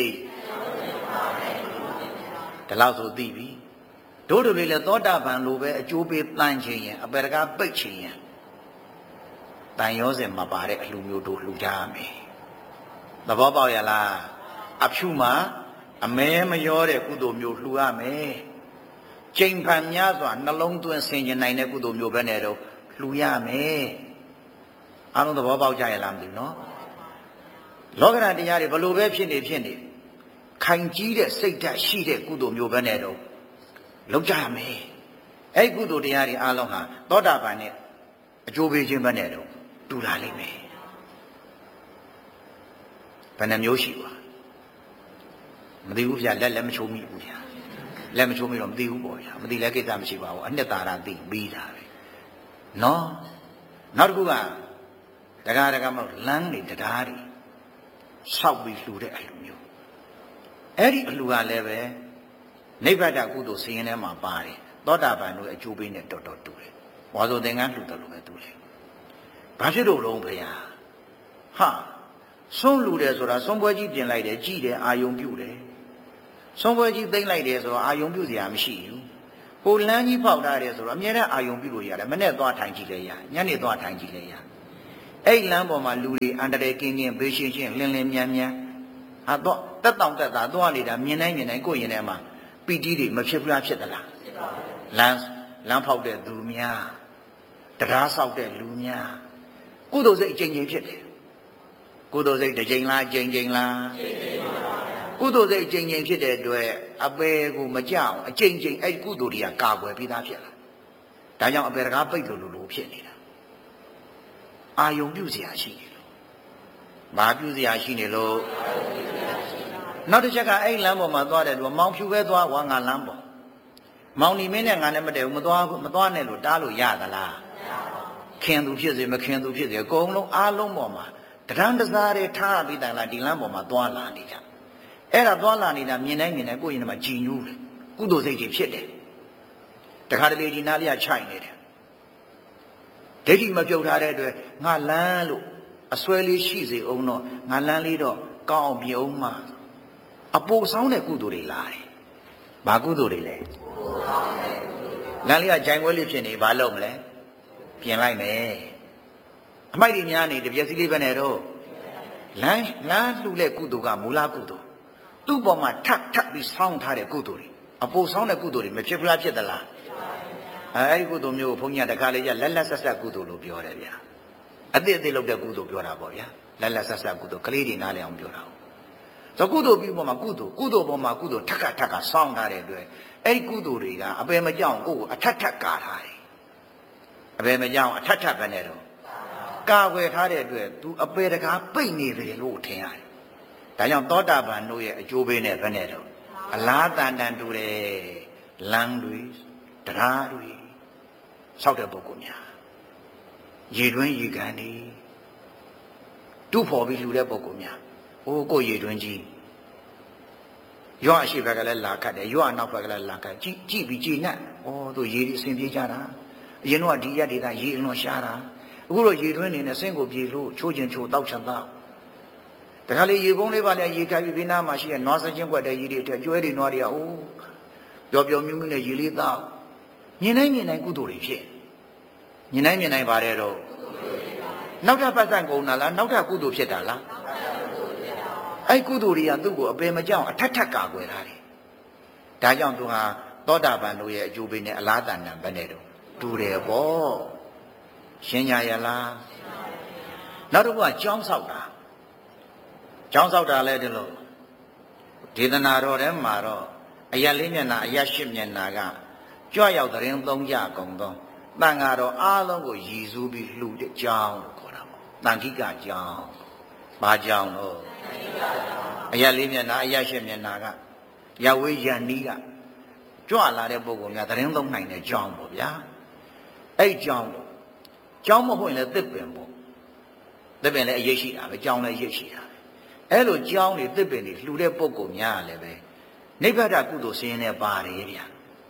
ဒီလောက်ဆိုသိပြီတို့တို့လေးလည်းသောတာပန်လိုပဲအကျိုးပေးတန်ခြင်းရင်အပေတကားပိတ်ခြင်းရင်တန်ရောစင်မပါတဲ့အလှမျိုးတို့လှူကြရမယ်သဘောပေါက်ရလားအဖြူမှာအမဲမရောတဲ့ကုသိုလ်မျိုးလှူရမယ်ကျိန်ဖန်များစွာနှလုံးသွင်းဆင်ခြင်နိုင်တဲ့ကုသိုလ်မျိုးပဲနဲ့တော့လှူရမယ်အားလုံးသဘောပေါက်ကြရလားမသိဘူးနော်လောကဓာတ်တရားတွေဘလို့ပဲဖြစ်နေဖြစ်နေခိုင်ကြီးတဲ့စိတ်ဓာတ်ရှိတဲ့ကုသိုလ်မျိုးပဲနဲ့တော့လုပ်ကြရမယ်အဲ့ကုသိုလ်တရားတွေအားလုံးဟာသောတာပန်နဲ့အကျိုးပေးခြင်းပဲနဲ့တော့တူလာလိမ့်မယ်ဘယ်နှမျိုးရှိပါမသိဘူးဗျာလက်လည်းမချိုးမိဘူးဗျာလက်မချိုးမိတော့မသိဘူးပေါ့ဗျာမသိလဲကိစ္စမရှိပါဘူးအနှစ်သာရသိပြီးတာပဲနော်နောက်တစ်ခုကတရားတရားမဟုတ်လမ်းနေတရားတွေဆောက်ပြီးလှူတဲ့အလှမျိုးအဲ့ဒီအလှကလည်းပဲနိဗ္ဗာန်ကုသိုလ်စရင်ထဲမှာပါတယ်သောတာပန်တို့အကျိုးပေးနဲ့တော်တော်တူတယ်ဘောဇုသင်္ကန်းလှူတယ်လို့ပဲတူတယ်ဘာဖြစ်လို့လုံးဖေဟာဟာဆုံးလှူတယ်ဆိုတာဆုံးပွဲကြီးပြင်လိုက်တယ်ကြည်တယ်အာယုံပြုတယ်ဆုံးပွဲကြီးသိမ့်လိုက်တယ်ဆိုတော့အာယုံပြုစရာမရှိဘူးဟိုလမ်းကြီးပေါက်ထားတယ်ဆိုတော့အမြဲတမ်းအာယုံပြုလို့ရတယ်မနဲ့သွားထိုင်ကြည့်လဲရညနေသွားထိုင်ကြည့်လဲရအဲ့လမ်းပေါ်မှာလူတွေအန္တရာယ်ကင်းကင်းဘေးရှင်းရှင်းလင်းလင်းမြန်းမြန်းဟာတော့တက်တောင်တက်တာသွားနေတာမြင်တိုင်းမြင်တိုင်းကိုယ်ရင်ထဲမှာပီတိတွေမဖြစ်ဘူးလားဖြစ်သလားဖြစ်ပါဘူးလမ်းလမ်းဖောက်တဲ့သူများတရားဆောက်တဲ့လူများကုသိုလ်စိတ်အကျဉ်းချင်းဖြစ်တယ်ကုသိုလ်စိတ်တစ်ချိန်လားအကျဉ်းချင်းလားအကျဉ်းချင်းပါပါကုသိုလ်စိတ်အကျဉ်းချင်းဖြစ်တဲ့အတွက်အပေကိုမကြောက်အကျဉ်းချင်းအဲ့ကုသိုလ်တွေကကာကွယ်ပြီးသားဖြစ်လာဒါကြောင့်အပေတကားပိတ်လို့လို့ဖြစ်နေတာအာယုံပြုเสียရှိနေလို့ဘာပြုเสียရှိနေလို့နောက်တစ်ချက်ကအဲ့လမ်းပေါ်မှာသွားတယ်လို့မောင်ဖြူပဲသွားဝါငါလမ်းပေါ်မောင်နီမင်းနဲ့ငါနဲ့မတည့်ဘူးမသွားဘူးမသွားနဲ့လို့တားလို့ရသလားခင်သူဖြစ်စေမခင်သူဖြစ်စေအကုန်လုံးအားလုံးပေါ်မှာတရံတစားတွေထားပြီးတိုင်လာဒီလမ်းပေါ်မှာသွားလာနေကြအဲ့ဒါသွားလာနေတာမြင်တိုင်းမြင်တိုင်းကိုယ့်ရင်ထဲမှာကြည်ညိုးတယ်ကုသိုလ်စိတ်တွေဖြစ်တယ်တခါတလေဒီနားလေးကခြိုက်နေတယ်ဒိဋ္ဌိမပြုတ်ထားတဲ့အတွက်ငါလမ်းလို့အစွဲလေးရှိစေအောင်တော့ငါလမ်းလေးတော့ကောင်းအောင်ပြုံးမှာအပိုဆောင်တဲ့ကုသိုလ်တွေလာတယ်ဘာကုသိုလ်တွေလဲလမ်းလေးကဂျိုင်ပွဲလေးဖြစ်နေဘာလုပ်မလဲပြင်လိုက်မယ်အမိုက်တွေများနေတပြက်စီလေးပဲနဲ့တော့လမ်းလမ်းလှူတဲ့ကုသိုလ်ကမူလကုသိုလ်သူ့ပေါ်မှာထပ်ထပ်ပြီးဆောင်းထားတဲ့ကုသိုလ်တွေအပိုဆောင်တဲ့ကုသိုလ်တွေမဖြစ်ဘူးလားဖြစ်သလားအဲဒီကုသိုလ်မျိုးကိုဘုန်းကြီးကတခါလေးကျလက်လက်ဆက်ဆက်ကုသိုလ်လို့ပြောတယ်ဗျာအသစ်အသစ်လုပ်တဲ့ကုသိုလ်ပြောတာပေါ့ဗျာလက်လက်ဆက်ဆက်ကုသိုလ်ကလေးတွေနားလည်အောင်ပြောတာဆိုကုသိုလ်ပြုပေါ်မှာကုသိုလ်ကုသိုလ်ပေါ်မှာကုသိုလ်ထပ်ခါထပ်ခါဆောင်းထားတဲ့အတွက်အဲဒီကုသိုလ်တွေကအပေမကြောက်ကိုယ်ကိုအထက်ထက်ကာထားတယ်အပေမကြောက်အထက်ထက်ပဲနဲ့တော့ကာဝယ်ထားတဲ့အတွက် तू အပေတကားပိတ်နေတယ်လို့ထင်ရတယ်ဒါကြောင့်သောတာပန်တို့ရဲ့အကျိုးပေးနဲ့ပဲနဲ့တော့အလားတန်တန်တူတယ်လမ်းတွေတရားတွေဆောက်တဲ့ပုဂ္ဂိုလ်များရေတွင်းရေကန်တွေတူဖို့ပြီးလှူတဲ့ပုဂ္ဂိုလ်များအိုးကိုရေတွင်းကြီးရွာအရှိဘက်ကလည်းလာခတ်တယ်ရွာနောက်ဘက်ကလည်းလာခတ်ကြည့်ကြည့်ပြီးကြည်နဲ့ဩတို့ရေတွေအစဉ်ပြေးကြတာအရင်တော့ဒီရက်ဒေသရေအလွန်ရှားတာအခုတော့ရေတွင်းနေနဲ့ဆင်းကိုပြေလို့ချိုးချင်ချိုးတောက်ချင်တောက်တခါလေရေကုန်းလေးပါလေရေခတ်ပြီးဘေးနားမှာရှိတဲ့နွားစချင်းကွက်တဲ့ရေတွေအထက်ကျွဲတွေနွားတွေကအိုးပျော်ပျော်မြူးမြူးနဲ့ရေလေးတောက်မြင်တိုင်းမြင်တိုင်းကုသိုလ်တွေဖြစ်မြင်တိုင်းမြင်တိုင်းပါတယ်တော့နောက်ထပ်ပတ်စံကုန်တာလားနောက်ထပ်ကုသိုလ်ဖြစ်တာလားအဲ့ကုသိုလ်တွေကသူ့ကိုအပေမကြောက်အထက်ထက်ကာကွယ်ထားတယ်ဒါကြောင့်သူဟာသောတာပန်တို့ရဲ့အကျိုးပေးနဲ့အလားတန်တန်ပဲနဲ့တော့တူတယ်ပေါ့ရှင်းကြရလားနောက်တစ်ခုကကြောင်းဆောက်တာကြောင်းဆောက်တာလဲဒီလိုဒေသနာတော်ထဲမှာတော့အရက်လေးမျက်နှာအရက်ရှစ်မျက်နှာကကြွရောက်တဲ့ရင်သုံးကြကုန်သောတန်ဃာတော်အားလုံးကိုရည်စူးပြီးလှူတဲ့ကြောင်းလို့ခေါ်တာပေါ့တန်ခိကကြောင်းဘာကြောင်းလို့အရက်လေးမျက်နှာအရက်ရှစ်မျက်နှာကရဝေးရန်နီးကကြွလာတဲ့ပုဂ္ဂိုလ်များတဲ့ရင်သုံးနိုင်တဲ့ကြောင်းပေါ့ဗျာအဲ့ကြောင်းလို့ကြောင်းမဟုတ်ရင်လည်းသစ်ပင်ပေါ့သစ်ပင်လည်းအရေးရှိတာပဲကြောင်းလည်းအရေးရှိတာပဲအဲ့လိုကြောင်းတွေသစ်ပင်တွေလှူတဲ့ပုဂ္ဂိုလ်များလည်းပဲနိဗ္ဗာန်ကုသိုလ်ဆင်းရဲပါတယ်ဗျာ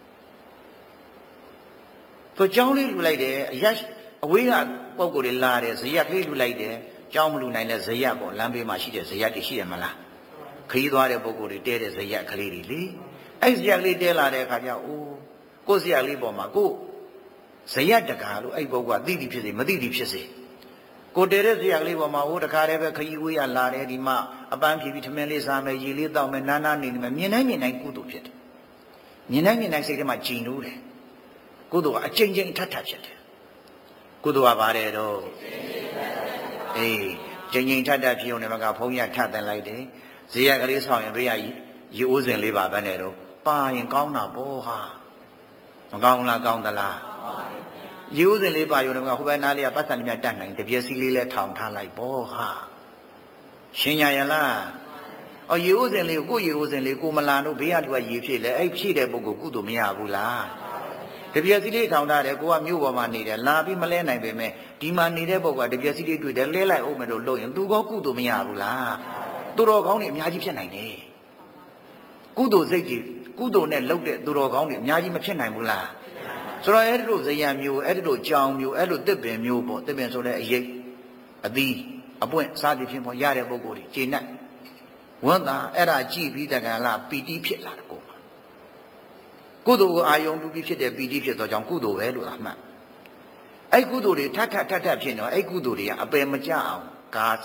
သူကြောင်းလေးလှူလိုက်တယ်အရက်အဝေးကပုဂ္ဂိုလ်တွေလာတယ်ဇယက်ကလေးလှူလိုက်တယ်ကြောင်းမလှူနိုင်တဲ့ဇယက်ပေါ့လမ်းဘေးမှာရှိတဲ့ဇယက်တွေရှိရမလားခရီးသွားတဲ့ပုဂ္ဂိုလ်တွေတဲတဲ့ဇယက်ကလေးတွေလေအဲ့ဇယက်လေးတဲလာတဲ့အခါကျအိုးကိုယ်ဇယက်လေးပေါ်မှာကိုဇယက်တကာလို့အဲ့ပုဂ္ဂိုလ်ကသိသိဖြစ်စေမသိသိဖြစ်စေကိုတဲတဲ့ဇယက်ကလေးပေါ်မှာဟိုတခါတည်းပဲခရီးဝေးရလာတယ်ဒီမှာအပန်းဖြီးပြီးထမင်းလေးစားမယ်ရေလေးတောက်မယ်နားနားနေမယ်မြင်တိုင်းမြင်တိုင်းကုသိုလ်ဖြစ်တယ်မြင်တိုင်းမြင်တိုင်းစိတ်ထဲမှာကြည်နိုးတယ်ကုသိုလ်ကအကျဉ်းချင်းထပ်ထပ်ဖြစ်တယ်ကုသိုလ်ကပါတယ်တော့အေးကျဉ်းချင်းထပ်ထပ်ဖြစ်ုံနဲ့မကဘုန်းကြီးထပ်တင်လိုက်တယ်ဇေယကလေးဆောင်ရင်ဘေးကရေအိုးစင်လေးပါပဲနဲ့တော့ပါရင်ကောင်းတာပေါ့ဟာမကောင်းလားကောင်းသလားရေအိုးစင်လေးပါရုံနဲ့ကဟိုဘက်နားလေးကပတ်စံလေးများတတ်နိုင်တပြည့်စီလေးလဲထောင်ထားလိုက်ပေါ့ဟာရှင်းရရလားအော်ရေအိုးစင်လေးကိုကိုရေအိုးစင်လေးကိုမလာတို့ဘေးကလူကရေဖြစ်လဲအဲ့ဖြည့်တဲ့ပုဂ္ဂိုလ်ကုသိုလ်မရဘူးလားတပြည့်စီလေးထောင်ထားတယ်ကိုကမြို့ပေါ်မှာနေတယ်လာပြီးမလဲနိုင်ပေမဲ့ဒီမှာနေတဲ့ပုဂ္ဂိုလ်ကတပြည့်စီလေးတွေ့တယ်လဲလိုက်အောင်မယ်လို့လုပ်ရင်သူကကုသိုလ်မရဘူးလားသူတော်ကောင်းတွေအများကြီးဖြစ်နိုင်တယ်ကုသိုလ်စိတ်ကြီးကုသိုလ်နဲ့လုပ်တဲ့သူတော်ကောင်းတွေအများကြီးမဖြစ်နိုင်ဘူးလားဆိုတော့အဲ့ဒီလိုဇယံမျိုးအဲ့ဒီလိုကြောင်မျိုးအဲ့လိုတစ်ပင်မျိုးပေါ့တစ်ပင်ဆိုတဲ့အရေးအသီးအပွင့်စားသည်ဖြင့်ပေါ့ရတဲ့ပုဂ္ဂိုလ်တွေကျေနပ်ဝန်တာအဲ့ဒါကြည့်ပြီးတကယ်လားပီတိဖြစ်လာတယ်ကိုကုသိုလ်ကိုအာယုံပြုပြီးဖြစ်တဲ့ပီတိဖြစ်သောကြောင့်ကုသိုလ်ပဲလို့အမှတ်အဲ့ကုသိုလ်တွေထပ်ထပ်ထပ်ထပ်ဖြစ်နေတော့အဲ့ကုသိုလ်တွေကအပယ်မကျအောင်ကာ